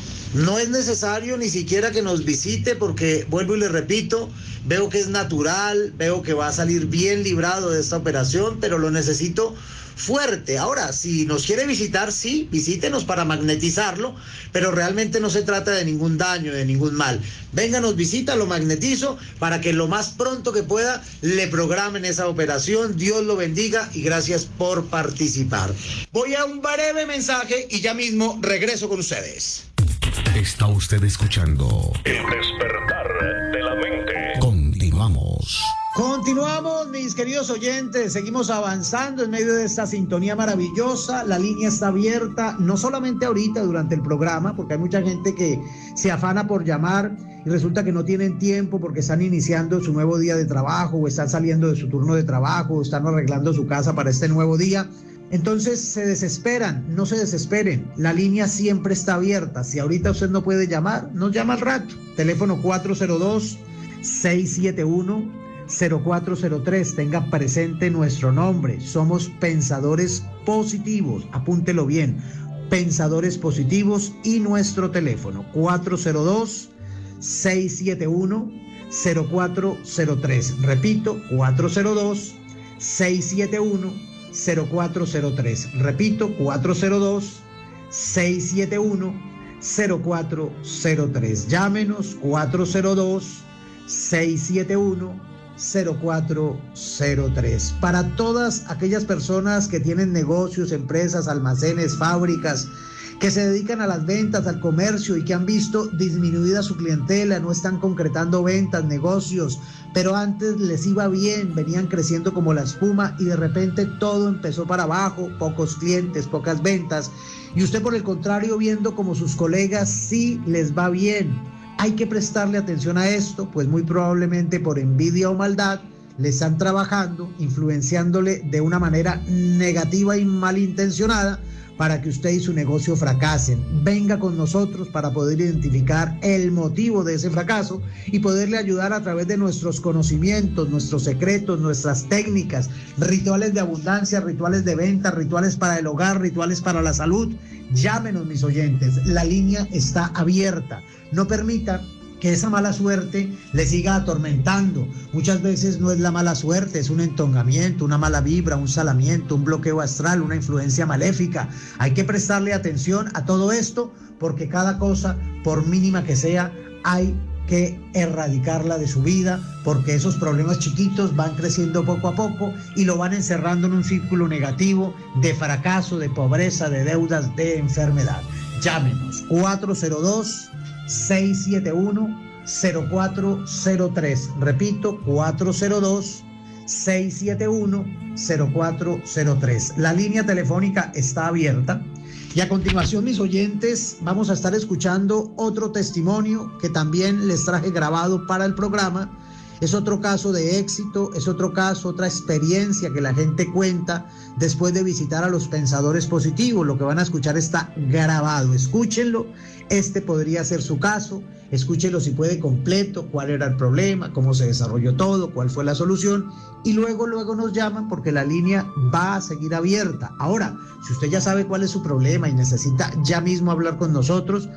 No es necesario ni siquiera que nos visite porque, vuelvo y le repito, veo que es natural, veo que va a salir bien librado de esta operación, pero lo necesito fuerte. Ahora, si nos quiere visitar, sí, visítenos para magnetizarlo, pero realmente no se trata de ningún daño, de ningún mal. Venga, nos visita, lo magnetizo para que lo más pronto que pueda le programen esa operación. Dios lo bendiga y gracias por participar. Voy a un breve mensaje y ya mismo regreso con ustedes.
Está usted escuchando
El despertar de la mente.
Continuamos.
Continuamos, mis queridos oyentes, seguimos avanzando en medio de esta sintonía maravillosa. La línea está abierta, no solamente ahorita durante el programa, porque hay mucha gente que se afana por llamar y resulta que no tienen tiempo porque están iniciando su nuevo día de trabajo o están saliendo de su turno de trabajo o están arreglando su casa para este nuevo día. Entonces se desesperan, no se desesperen, la línea siempre está abierta. Si ahorita usted no puede llamar, nos llama al rato. Teléfono cuatro cero dos, seis siete uno, cero cuatro cero tres, tenga presente nuestro nombre, somos Pensadores Positivos, apúntelo bien, Pensadores Positivos, y nuestro teléfono cuatro cero dos, seis siete uno, cero cuatro cero tres, repito, cuatro cero dos, seis siete uno, cero cuatro cero tres, repito, cuatro cero dos, seis siete uno, cero cuatro cero tres, llámenos cuatro cero dos, seis siete uno, cero cuatro cero tres. Para todas aquellas personas que tienen negocios, empresas, almacenes, fábricas, que se dedican a las ventas, al comercio y que han visto disminuida su clientela, no están concretando ventas, negocios, pero antes les iba bien, venían creciendo como la espuma y de repente todo empezó para abajo, pocos clientes, pocas ventas, y usted por el contrario viendo como sus colegas sí les va bien. Hay que prestarle atención a esto, pues muy probablemente por envidia o maldad le están trabajando, influenciándole de una manera negativa y malintencionada para que usted y su negocio fracasen. Venga con nosotros para poder identificar el motivo de ese fracaso y poderle ayudar a través de nuestros conocimientos, nuestros secretos, nuestras técnicas, rituales de abundancia, rituales de venta, rituales para el hogar, rituales para la salud. Llámenos, mis oyentes, la línea está abierta. No permita que esa mala suerte le siga atormentando. Muchas veces no es la mala suerte, es un entongamiento, una mala vibra, un salamiento, un bloqueo astral, una influencia maléfica. Hay que prestarle atención a todo esto porque cada cosa, por mínima que sea, hay que erradicarla de su vida, porque esos problemas chiquitos van creciendo poco a poco y lo van encerrando en un círculo negativo de fracaso, de pobreza, de deudas, de enfermedad. Llámenos cuatro cero dos, seis siete uno, cero cuatro cero tres, repito, cuatro cero dos, seis siete uno, cero cuatro cero tres. La línea telefónica está abierta. Y a continuación, mis oyentes, vamos a estar escuchando otro testimonio que también les traje grabado para el programa. Es otro caso de éxito, es otro caso, otra experiencia que la gente cuenta después de visitar a los Pensadores Positivos. Lo que van a escuchar está grabado. Escúchenlo, este podría ser su caso. Escúchenlo si puede completo, cuál era el problema, cómo se desarrolló todo, cuál fue la solución. Y luego, luego nos llaman porque la línea va a seguir abierta. Ahora, si usted ya sabe cuál es su problema y necesita ya mismo hablar con nosotros,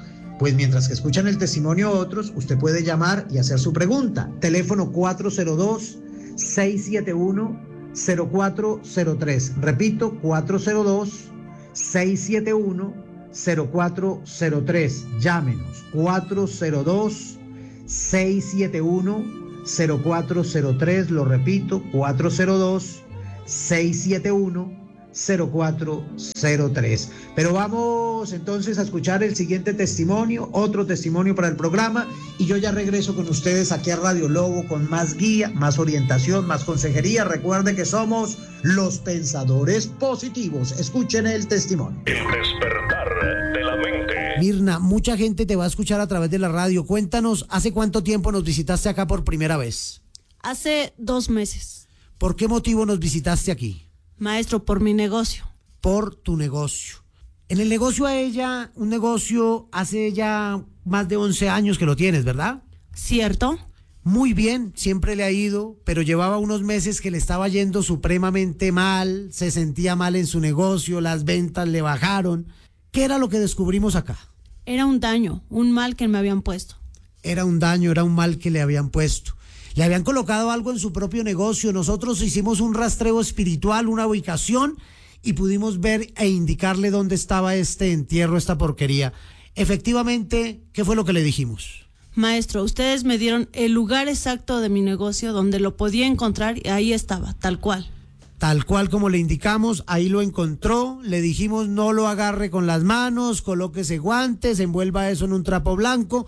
Pues mientras que escuchan el testimonio de otros, usted puede llamar y hacer su pregunta. Teléfono cuatro cero dos, seis siete uno, cero cuatro cero tres. Repito, cuatro cero dos, seis siete uno, cero cuatro cero tres. Llámenos, cuatro cero dos, seis siete uno, cero cuatro cero tres. Lo repito, cuatro cero dos, seis siete uno, cero cuatro cero tres. Pero vamos entonces a escuchar el siguiente testimonio, otro testimonio para el programa, y yo ya regreso con ustedes aquí a Radio Lobo con más guía, más orientación, más consejería. Recuerde que somos los pensadores positivos. Escuchen el testimonio.
El despertar de la mente.
Mirna, mucha gente te va a escuchar a través de la radio. Cuéntanos, ¿hace cuánto tiempo nos visitaste acá por primera vez?
Hace dos meses.
¿Por qué motivo nos visitaste aquí?
Maestro, por mi negocio.
Por tu negocio. En el negocio a ella, un negocio hace ya más de once años que lo tienes, ¿verdad?
¿Cierto?
Muy bien, siempre le ha ido, pero llevaba unos meses que le estaba yendo supremamente mal, se sentía mal en su negocio, las ventas le bajaron. ¿Qué era lo que descubrimos acá?
Era un daño, un mal que me habían puesto.
Era un daño, era un mal que le habían puesto. Le habían colocado algo en su propio negocio. Nosotros hicimos un rastreo espiritual, una ubicación, y pudimos ver e indicarle dónde estaba este entierro, esta porquería. Efectivamente, ¿qué fue lo que le dijimos?
Maestro, ustedes me dieron el lugar exacto de mi negocio donde lo podía encontrar y ahí estaba, tal cual.
Tal cual como le indicamos, ahí lo encontró, le dijimos no lo agarre con las manos, colóquese guantes, envuelva eso en un trapo blanco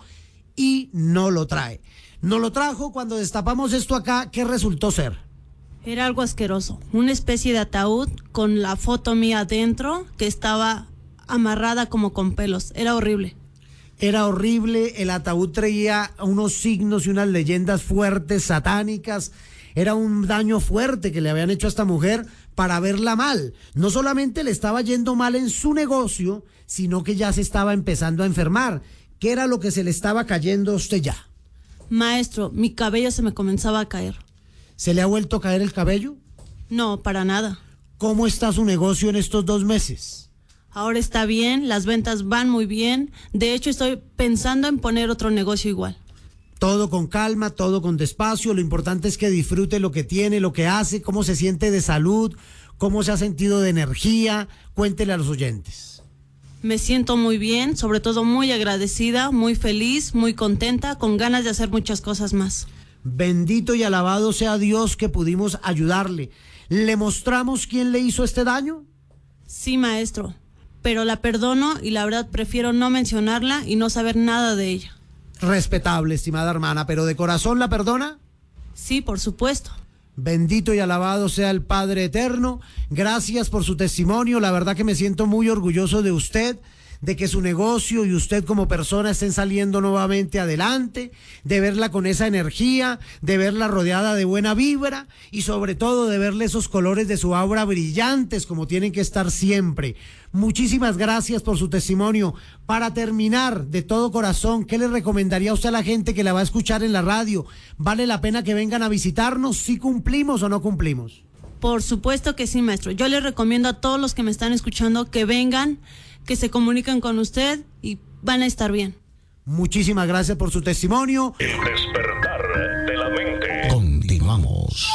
y no lo trae. Nos lo trajo. Cuando destapamos esto acá, ¿qué resultó ser?
Era algo asqueroso, una especie de ataúd con la foto mía adentro que estaba amarrada como con pelos. Era horrible.
Era horrible, el ataúd traía unos signos y unas leyendas fuertes, satánicas. Era un daño fuerte que le habían hecho a esta mujer para verla mal. No solamente le estaba yendo mal en su negocio, sino que ya se estaba empezando a enfermar. ¿Qué era lo que se le estaba cayendo a usted ya?
Maestro, mi cabello se me comenzaba a caer.
¿Se le ha vuelto a caer el cabello?
No, para nada.
¿Cómo está su negocio en estos dos meses?
Ahora está bien, las ventas van muy bien. De hecho, estoy pensando en poner otro negocio igual.
Todo con calma, todo con despacio. Lo importante es que disfrute lo que tiene, lo que hace, cómo se siente de salud, cómo se ha sentido de energía. Cuéntele a los oyentes.
Me siento muy bien, sobre todo muy agradecida, muy feliz, muy contenta, con ganas de hacer muchas cosas más.
Bendito y alabado sea Dios que pudimos ayudarle. ¿Le mostramos quién le hizo este daño?
Sí, maestro, pero la perdono y la verdad prefiero no mencionarla y no saber nada de ella.
Respetable, estimada hermana, pero ¿de corazón la perdona?
Sí, por supuesto.
Bendito y alabado sea el Padre Eterno. Gracias por su testimonio. La verdad que me siento muy orgulloso de usted, de que su negocio y usted como persona estén saliendo nuevamente adelante, de verla con esa energía, de verla rodeada de buena vibra y sobre todo de verle esos colores de su aura brillantes como tienen que estar siempre. Muchísimas gracias por su testimonio. Para terminar, de todo corazón, ¿qué le recomendaría usted a la gente que la va a escuchar en la radio? ¿Vale la pena que vengan a visitarnos? ¿Sí cumplimos o no cumplimos?
Por supuesto que sí, maestro. Yo les recomiendo a todos los que me están escuchando que vengan, que se comuniquen con usted y van a estar bien.
Muchísimas gracias por su testimonio.
El despertar de la mente.
Continuamos.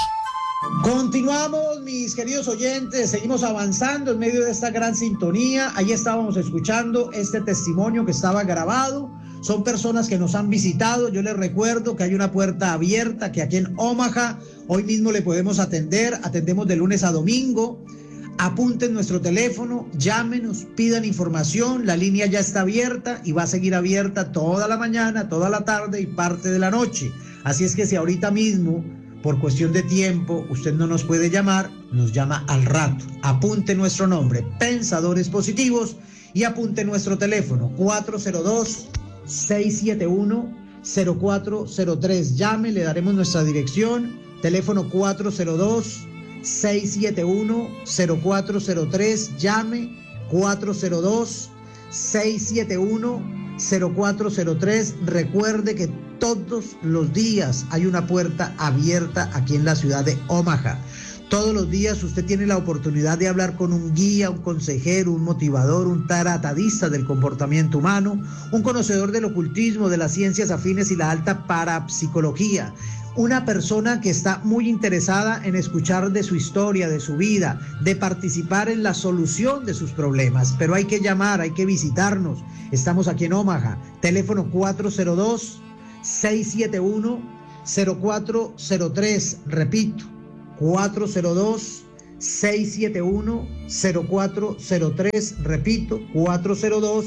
Continuamos, mis queridos oyentes, seguimos avanzando en medio de esta gran sintonía. Ahí estábamos escuchando este testimonio que estaba grabado. Son personas que nos han visitado. Yo les recuerdo que hay una puerta abierta, que aquí en Omaha hoy mismo le podemos atender. Atendemos de lunes a domingo. Apunten nuestro teléfono, llámenos, pidan información. La línea ya está abierta y va a seguir abierta toda la mañana, toda la tarde y parte de la noche. Así es que si ahorita mismo, por cuestión de tiempo, usted no nos puede llamar, nos llama al rato. Apunte nuestro nombre, Pensadores Positivos, y apunte nuestro teléfono, cuatro cero dos, seis siete uno, cero cuatro cero tres. Llame, le daremos nuestra dirección, teléfono cuatro cero dos, seis siete uno, cero cuatro cero tres. Llame, cuatro cero dos, seis siete uno, cero cuatro cero tres. Recuerde que todos los días hay una puerta abierta aquí en la ciudad de Omaha. Todos los días usted tiene la oportunidad de hablar con un guía, un consejero, un motivador, un tratadista del comportamiento humano, un conocedor del ocultismo, de las ciencias afines y la alta parapsicología. Una persona que está muy interesada en escuchar de su historia, de su vida, de participar en la solución de sus problemas. Pero hay que llamar, hay que visitarnos. Estamos aquí en Omaha. Teléfono cuatro cero dos, seis siete uno, cero cuatro cero tres. Repito, cuatro cero dos, seis siete uno, cero cuatro cero tres. Repito, cuatro cero dos,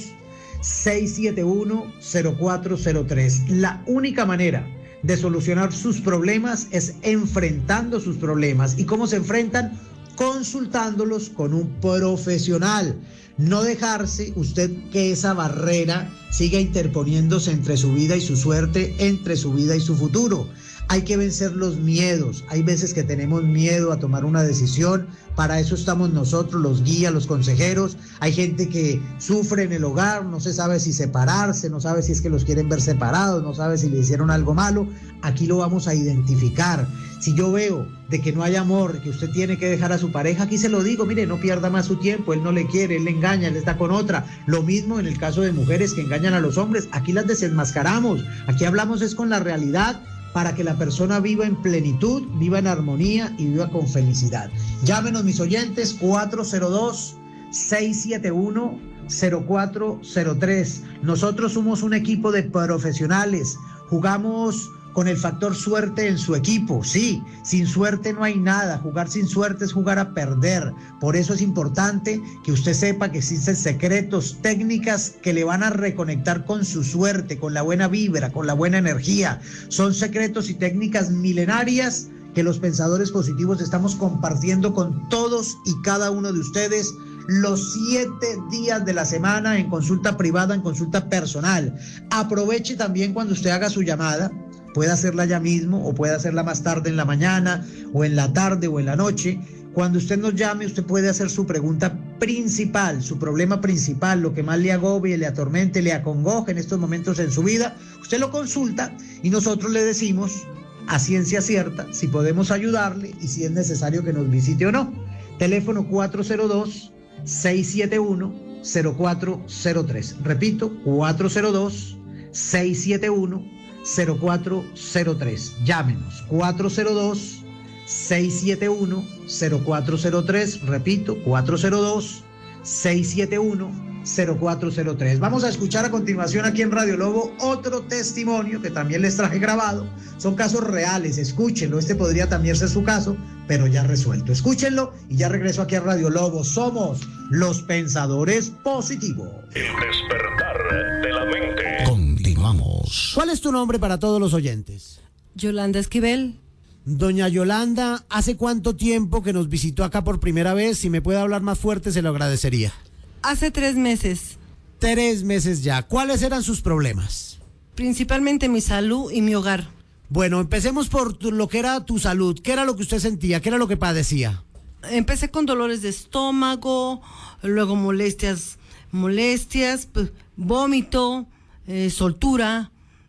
seis siete uno, cero cuatro cero tres. La única manera de solucionar sus problemas es enfrentando sus problemas. ¿Y cómo se enfrentan? Consultándolos con un profesional. No dejarse usted que esa barrera siga interponiéndose entre su vida y su suerte, entre su vida y su futuro. Hay que vencer los miedos. Hay veces que tenemos miedo a tomar una decisión. Para eso estamos nosotros, los guías, los consejeros. Hay gente que sufre en el hogar, no se sabe si separarse, no sabe si es que los quieren ver separados, no sabe si le hicieron algo malo. Aquí lo vamos a identificar. Si yo veo de que no hay amor, que usted tiene que dejar a su pareja, aquí se lo digo, mire, no pierda más su tiempo, él no le quiere, él le engaña, él está con otra. Lo mismo en el caso de mujeres que engañan a los hombres, aquí las desenmascaramos, aquí hablamos es con la realidad, para que la persona viva en plenitud, viva en armonía y viva con felicidad. Llámenos, mis oyentes, cuatro cero dos, seis siete uno, cero cuatro cero tres. Nosotros somos un equipo de profesionales, jugamos con el factor suerte en su equipo. Sí, sin suerte no hay nada. Jugar sin suerte es jugar a perder. Por eso es importante que usted sepa que existen secretos, técnicas que le van a reconectar con su suerte, con la buena vibra, con la buena energía. Son secretos y técnicas milenarias que los pensadores positivos estamos compartiendo con todos y cada uno de ustedes los siete días de la semana en consulta privada, en consulta personal. Aproveche también cuando usted haga su llamada. Puede hacerla ya mismo o puede hacerla más tarde en la mañana o en la tarde o en la noche. Cuando usted nos llame, usted puede hacer su pregunta principal, su problema principal, lo que más le agobie, le atormente, le acongoje en estos momentos en su vida. Usted lo consulta y nosotros le decimos a ciencia cierta si podemos ayudarle y si es necesario que nos visite o no. Teléfono cuatro cero dos, seis siete uno, cero cuatro cero tres. Repito, cuatro cero dos, seis siete uno, cero cuatro cero tres. Llámenos, cuatro cero dos, seis siete uno, cero cuatro cero tres. Repito, cuatro cero dos, seis siete uno, cero cuatro cero tres. Vamos a escuchar a continuación aquí en Radio Lobo otro testimonio que también les traje grabado. Son casos reales, escúchenlo. Este podría también ser su caso, pero ya resuelto. Escúchenlo y ya regreso aquí a Radio Lobo. Somos los pensadores positivos.
El despertar de la mente.
Continuamos.
¿Cuál es tu nombre para todos los oyentes?
Yolanda Esquivel.
Doña Yolanda, ¿hace cuánto tiempo que nos visitó acá por primera vez? Si me puede hablar más fuerte, se lo agradecería.
Hace tres meses.
Tres meses ya. ¿Cuáles eran sus problemas?
Principalmente mi salud y mi hogar.
Bueno, empecemos por tu, lo que era tu salud. ¿Qué era lo que usted sentía? ¿Qué era lo que padecía?
Empecé con dolores de estómago, luego molestias, molestias, pues, vómito, eh, soltura,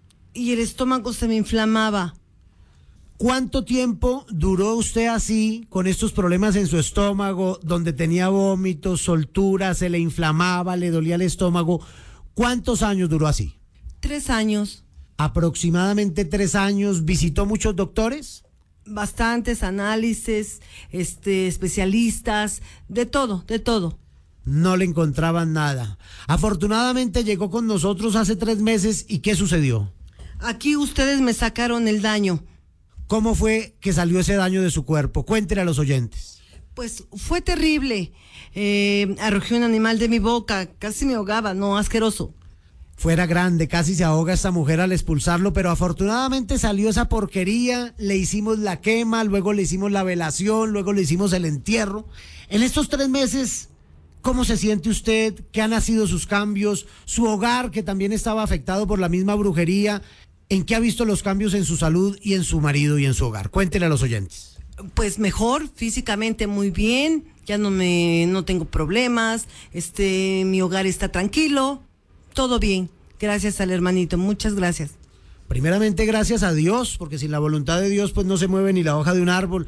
y el estómago se me inflamaba.
¿Cuánto tiempo duró usted así, con estos problemas en su estómago, donde tenía vómitos, soltura, se le inflamaba, le dolía el estómago? ¿Cuántos años duró así?
Tres años.
Aproximadamente tres años. ¿Visitó muchos doctores?
Bastantes análisis, este, especialistas, de todo, de todo.
No le encontraban nada. Afortunadamente llegó con nosotros hace tres meses. ¿Y qué sucedió?
Aquí ustedes me sacaron el daño.
¿Cómo fue que salió ese daño de su cuerpo? Cuéntele a los oyentes.
Pues fue terrible. Eh, arrojé un animal de mi boca, casi me ahogaba, no, asqueroso.
Fuera grande, casi se ahoga esta mujer al expulsarlo, pero afortunadamente salió esa porquería, le hicimos la quema, luego le hicimos la velación, luego le hicimos el entierro. En estos tres meses, ¿cómo se siente usted? ¿Qué han sido sus cambios? Su hogar, que también estaba afectado por la misma brujería, ¿en qué ha visto los cambios en su salud y en su marido y en su hogar? Cuéntele a los oyentes.
Pues mejor, físicamente muy bien, ya no me, no tengo problemas, este, mi hogar está tranquilo. Todo bien, gracias al hermanito, muchas gracias.
Primeramente gracias a Dios, porque sin la voluntad de Dios pues no se mueve ni la hoja de un árbol.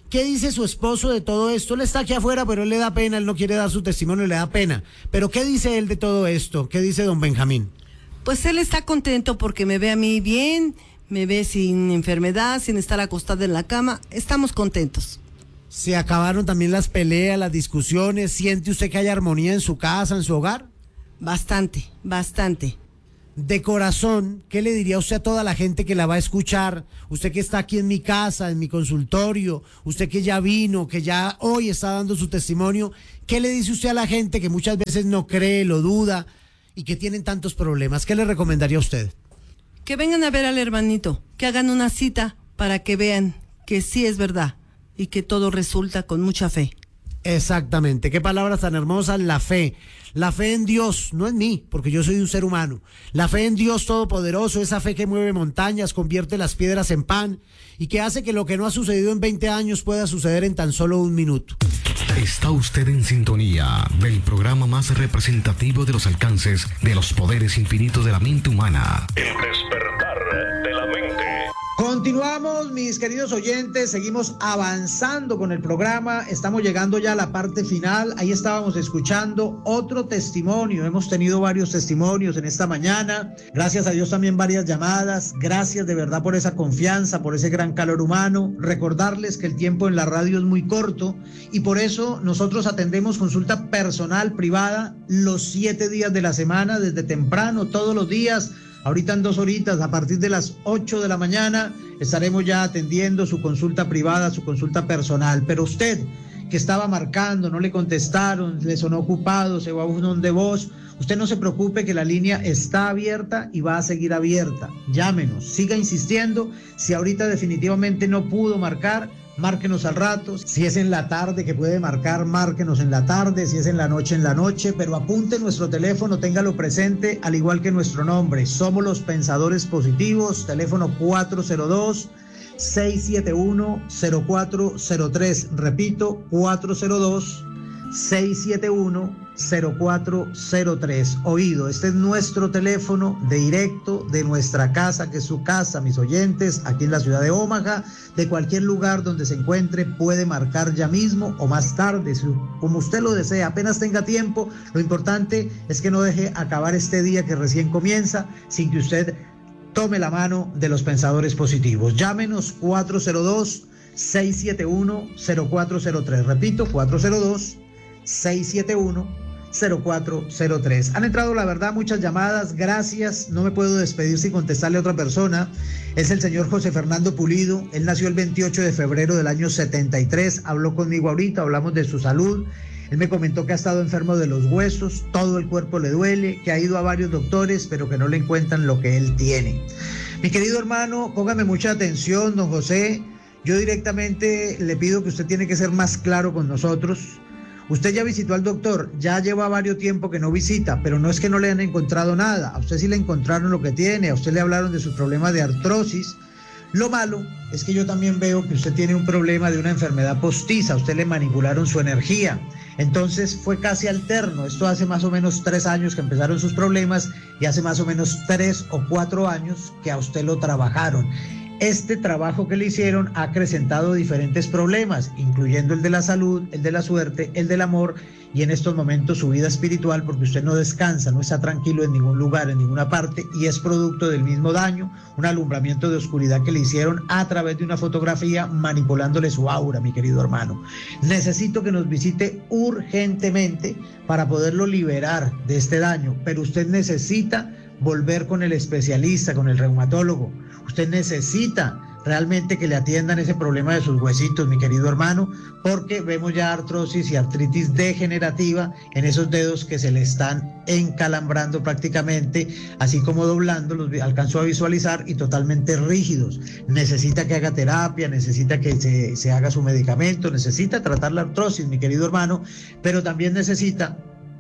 ¿Qué dice su esposo de todo esto? Él está aquí afuera, pero él le da pena, él no quiere dar su testimonio, le da pena. Pero ¿qué dice él de todo esto? ¿Qué dice don Benjamín?
Pues él está contento porque me ve a mí bien, me ve sin enfermedad, sin estar acostada en la cama. Estamos contentos.
¿Se acabaron también las peleas, las discusiones? ¿Siente usted que hay armonía en su casa, en su hogar?
Bastante, bastante.
De corazón, ¿qué le diría usted a toda la gente que la va a escuchar? Usted que está aquí en mi casa, en mi consultorio, usted que ya vino, que ya hoy está dando su testimonio, ¿qué le dice usted a la gente que muchas veces no cree, lo duda y que tienen tantos problemas? ¿Qué le recomendaría a usted?
Que vengan a ver al hermanito, que hagan una cita para que vean que sí es verdad y que todo resulta con mucha fe.
Exactamente, qué palabras tan hermosas, la fe. La fe en Dios, no en mí, porque yo soy un ser humano. La fe en Dios Todopoderoso, esa fe que mueve montañas, convierte las piedras en pan y que hace que lo que no ha sucedido en veinte años pueda suceder en tan solo un minuto.
Está usted en sintonía del programa más representativo de los alcances de los poderes infinitos de la mente humana.
El despertar de la mente.
Continuamos, mis queridos oyentes, seguimos avanzando con el programa, estamos llegando ya a la parte final. Ahí estábamos escuchando otro testimonio, hemos tenido varios testimonios en esta mañana, gracias a Dios también varias llamadas, gracias de verdad por esa confianza, por ese gran calor humano. Recordarles que el tiempo en la radio es muy corto y por eso nosotros atendemos consulta personal privada los siete días de la semana, desde temprano, todos los días. Ahorita en dos horitas, a partir de las ocho de la mañana, estaremos ya atendiendo su consulta privada, su consulta personal. Pero usted que estaba marcando, no le contestaron, le sonó ocupado, se va a un buzón de voz, usted no se preocupe que la línea está abierta y va a seguir abierta. Llámenos, siga insistiendo. Si ahorita definitivamente no pudo marcar, márquenos al rato. Si es en la tarde que puede marcar, márquenos en la tarde. Si es en la noche, en la noche. Pero apunte nuestro teléfono, téngalo presente, al igual que nuestro nombre. Somos los Pensadores Positivos. Teléfono cuatro cero dos, seis siete uno, cero cuatro cero tres. Repito, cuatro cero dos, seis siete uno, cero cuatro cero tres. Oído, este es nuestro teléfono de directo de nuestra casa, que es su casa, mis oyentes, aquí en la ciudad de Omaha. De cualquier lugar donde se encuentre puede marcar ya mismo o más tarde, como usted lo desea, apenas tenga tiempo. Lo importante es que no deje acabar este día que recién comienza sin que usted tome la mano de los Pensadores Positivos. Llámenos cuatro cero dos, seis siete uno, cero cuatro cero tres. Repito, cuatro cero dos, seis siete uno, cero cuatro cero tres. Han entrado, la verdad, muchas llamadas, gracias. No me puedo despedir sin contestarle a otra persona. Es el señor José Fernando Pulido. Él nació el veintiocho de febrero del año setenta y tres. Habló conmigo ahorita, hablamos de su salud. Él me comentó que ha estado enfermo de los huesos, todo el cuerpo le duele, que ha ido a varios doctores, pero que no le encuentran lo que él tiene. Mi querido hermano, póngame mucha atención, don José. Yo directamente le pido que usted tiene que ser más claro con nosotros. Usted ya visitó al doctor, ya lleva varios tiempo que no visita, pero no es que no le han encontrado nada. A usted sí le encontraron lo que tiene, a usted le hablaron de sus problemas de artrosis. Lo malo es que yo también veo que usted tiene un problema de una enfermedad postiza, a usted le manipularon su energía. Entonces fue casi alterno. Esto hace más o menos tres años que empezaron sus problemas y hace más o menos tres o cuatro años que a usted lo trabajaron. Este trabajo que le hicieron ha acrecentado diferentes problemas, incluyendo el de la salud, el de la suerte, el del amor y en estos momentos su vida espiritual, porque usted no descansa, no está tranquilo en ningún lugar, en ninguna parte, y es producto del mismo daño, un alumbramiento de oscuridad que le hicieron a través de una fotografía manipulándole su aura, mi querido hermano. Necesito que nos visite urgentemente para poderlo liberar de este daño, pero usted necesita volver con el especialista, con el reumatólogo. Usted necesita realmente que le atiendan ese problema de sus huesitos, mi querido hermano, porque vemos ya artrosis y artritis degenerativa en esos dedos que se le están encalambrando prácticamente, así como doblando, los alcanzo a visualizar, y totalmente rígidos. Necesita que haga terapia, necesita que se, se haga su medicamento, necesita tratar la artrosis, mi querido hermano, pero también necesita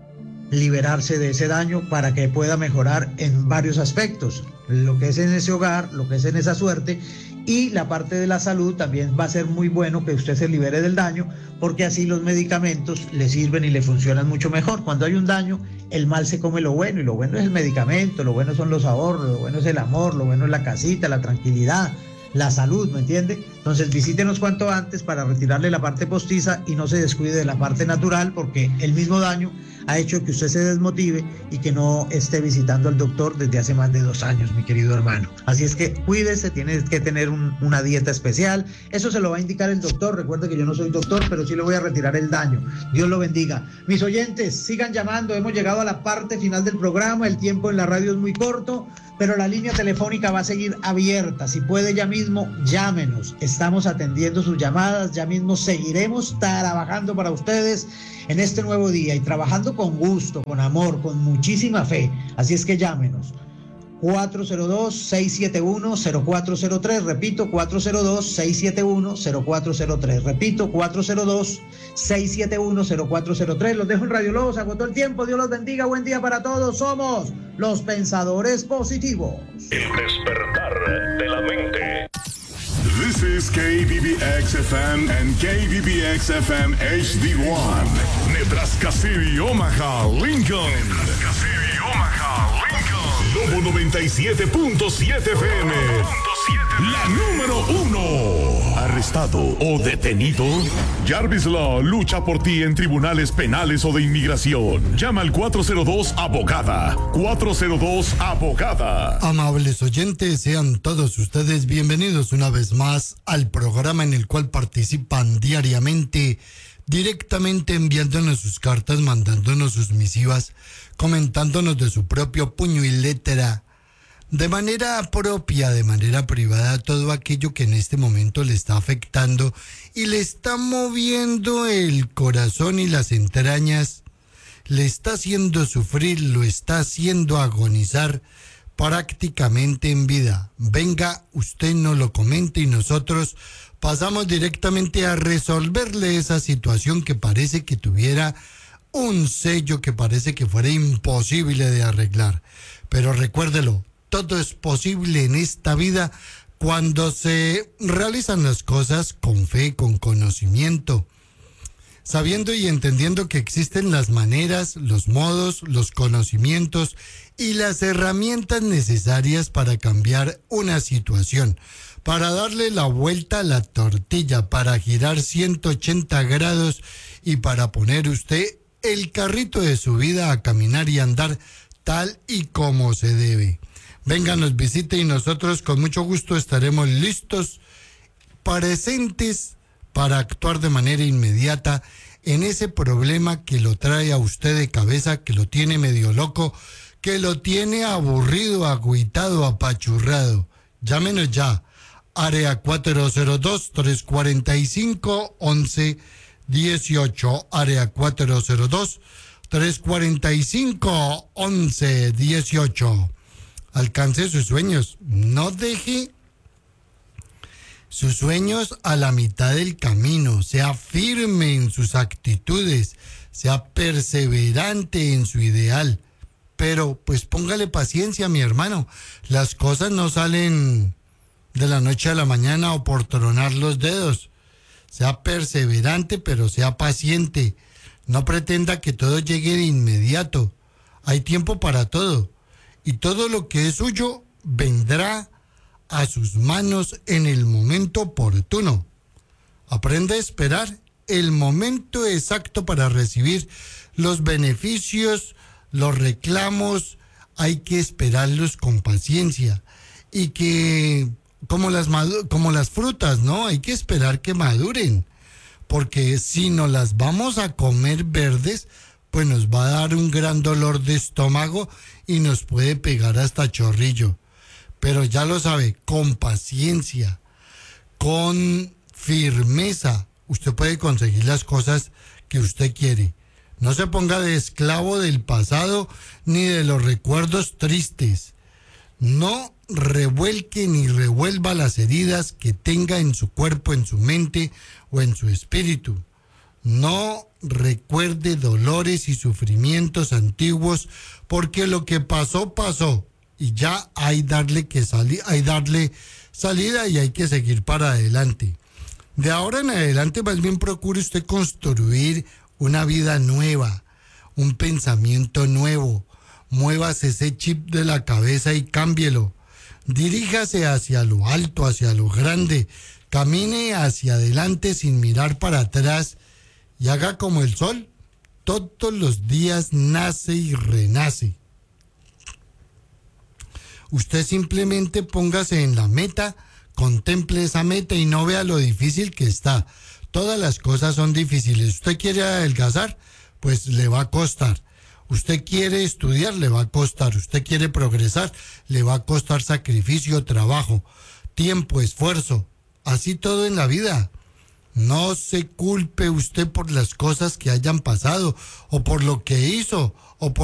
liberarse de ese daño para que pueda mejorar en varios aspectos, lo que es en ese hogar, lo que es en esa suerte, y la parte de la salud. También va a ser muy bueno que usted se libere del daño, porque así los medicamentos le sirven y le funcionan mucho mejor. Cuando hay un daño, el mal se come lo bueno, y lo bueno es el medicamento, lo bueno son los ahorros, lo bueno es el amor, lo bueno es la casita, la tranquilidad, la salud, ¿me entiende? Entonces visítenos cuanto antes para retirarle la parte postiza y no se descuide de la parte natural, porque el mismo daño ha hecho que usted se desmotive y que no esté visitando al doctor desde hace más de dos años, mi querido hermano. Así es que cuídese, tiene que tener un, una dieta especial. Eso se lo va a indicar el doctor. Recuerde que yo no soy doctor, pero sí le voy a retirar el daño. Dios lo bendiga. Mis oyentes, sigan llamando. Hemos llegado a la parte final del programa. El tiempo en la radio es muy corto, pero la línea telefónica va a seguir abierta. Si puede, ya mismo llámenos. Estamos atendiendo sus llamadas. Ya mismo seguiremos trabajando para ustedes en este nuevo día y trabajando con gusto, con amor, con muchísima fe. Así es que llámenos. cuatro cero dos, seis siete uno, cero cuatro cero tres. Repito, cuatro cero dos, seis siete uno, cero cuatro cero tres. Repito, cuatro cero dos, seis siete uno, cero cuatro cero tres. Los dejo en Radio Lobo. Se agotó el tiempo. Dios los bendiga. Buen día para todos. Somos los Pensadores Positivos.
El despertar de la mente.
This is K B B X F M and K B B X F M H D one. Nebraska City, Omaha, Lincoln. Nebraska City, Omaha, Lincoln. Lobo noventa y siete punto siete F M. La número uno. ¿Arrestado o detenido? Jarvis Law lucha por ti en tribunales penales o de inmigración. Llama al cuatro cero dos abogada. cuatro cero dos abogada.
Amables oyentes, sean todos ustedes bienvenidos una vez más al programa en el cual participan diariamente, directamente enviándonos sus cartas, mandándonos sus misivas, comentándonos de su propio puño y letra, de manera propia, de manera privada, todo aquello que en este momento le está afectando y le está moviendo el corazón y las entrañas, le está haciendo sufrir, lo está haciendo agonizar prácticamente en vida. Venga, usted nos lo comente y nosotros pasamos directamente a resolverle esa situación que parece que tuviera un sello, que parece que fuera imposible de arreglar. Pero recuérdelo, todo es posible en esta vida cuando se realizan las cosas con fe, con conocimiento, sabiendo y entendiendo que existen las maneras, los modos, los conocimientos y las herramientas necesarias para cambiar una situación, para darle la vuelta a la tortilla, para girar ciento ochenta grados y para poner usted el carrito de su vida a caminar y andar tal y como se debe. Venga, nos visite y nosotros con mucho gusto estaremos listos, presentes para actuar de manera inmediata en ese problema que lo trae a usted de cabeza, que lo tiene medio loco, que lo tiene aburrido, agüitado, apachurrado. Llámenos ya, área cuatro cero dos, tres cuatro cinco, once dieciocho, área cuatro cero dos, tres cuatro cinco, once dieciocho. Alcance sus sueños, no deje sus sueños a la mitad del camino, sea firme en sus actitudes, sea perseverante en su ideal, pero pues póngale paciencia, mi hermano, las cosas no salen de la noche a la mañana o por tronar los dedos, sea perseverante pero sea paciente, no pretenda que todo llegue de inmediato, hay tiempo para todo. Y todo lo que es suyo vendrá a sus manos en el momento oportuno. Aprenda a esperar el momento exacto para recibir los beneficios, los reclamos. Hay que esperarlos con paciencia. Y que, como las, madu- como las frutas, ¿no? Hay que esperar que maduren. Porque si no las vamos a comer verdes, pues nos va a dar un gran dolor de estómago y nos puede pegar hasta chorrillo. Pero ya lo sabe, con paciencia, con firmeza, usted puede conseguir las cosas que usted quiere. No se ponga de esclavo del pasado ni de los recuerdos tristes. No revuelque ni revuelva las heridas que tenga en su cuerpo, en su mente o en su espíritu. No recuerde dolores y sufrimientos antiguos, porque lo que pasó, pasó. Y ya hay darle que sali- hay darle salida y hay que seguir para adelante. De ahora en adelante, más bien procure usted construir una vida nueva, un pensamiento nuevo. Muévase ese chip de la cabeza y cámbielo. Diríjase hacia lo alto, hacia lo grande. Camine hacia adelante sin mirar para atrás y haga como el sol. Todos los días nace y renace. Usted simplemente póngase en la meta, contemple esa meta y no vea lo difícil que está. Todas las cosas son difíciles. ¿Usted quiere adelgazar? Pues le va a costar. Usted quiere estudiar, le va a costar. Usted quiere progresar, le va a costar sacrificio, trabajo, tiempo, esfuerzo. Así todo en la vida. No se culpe usted por las cosas que hayan pasado, o por lo que hizo, o por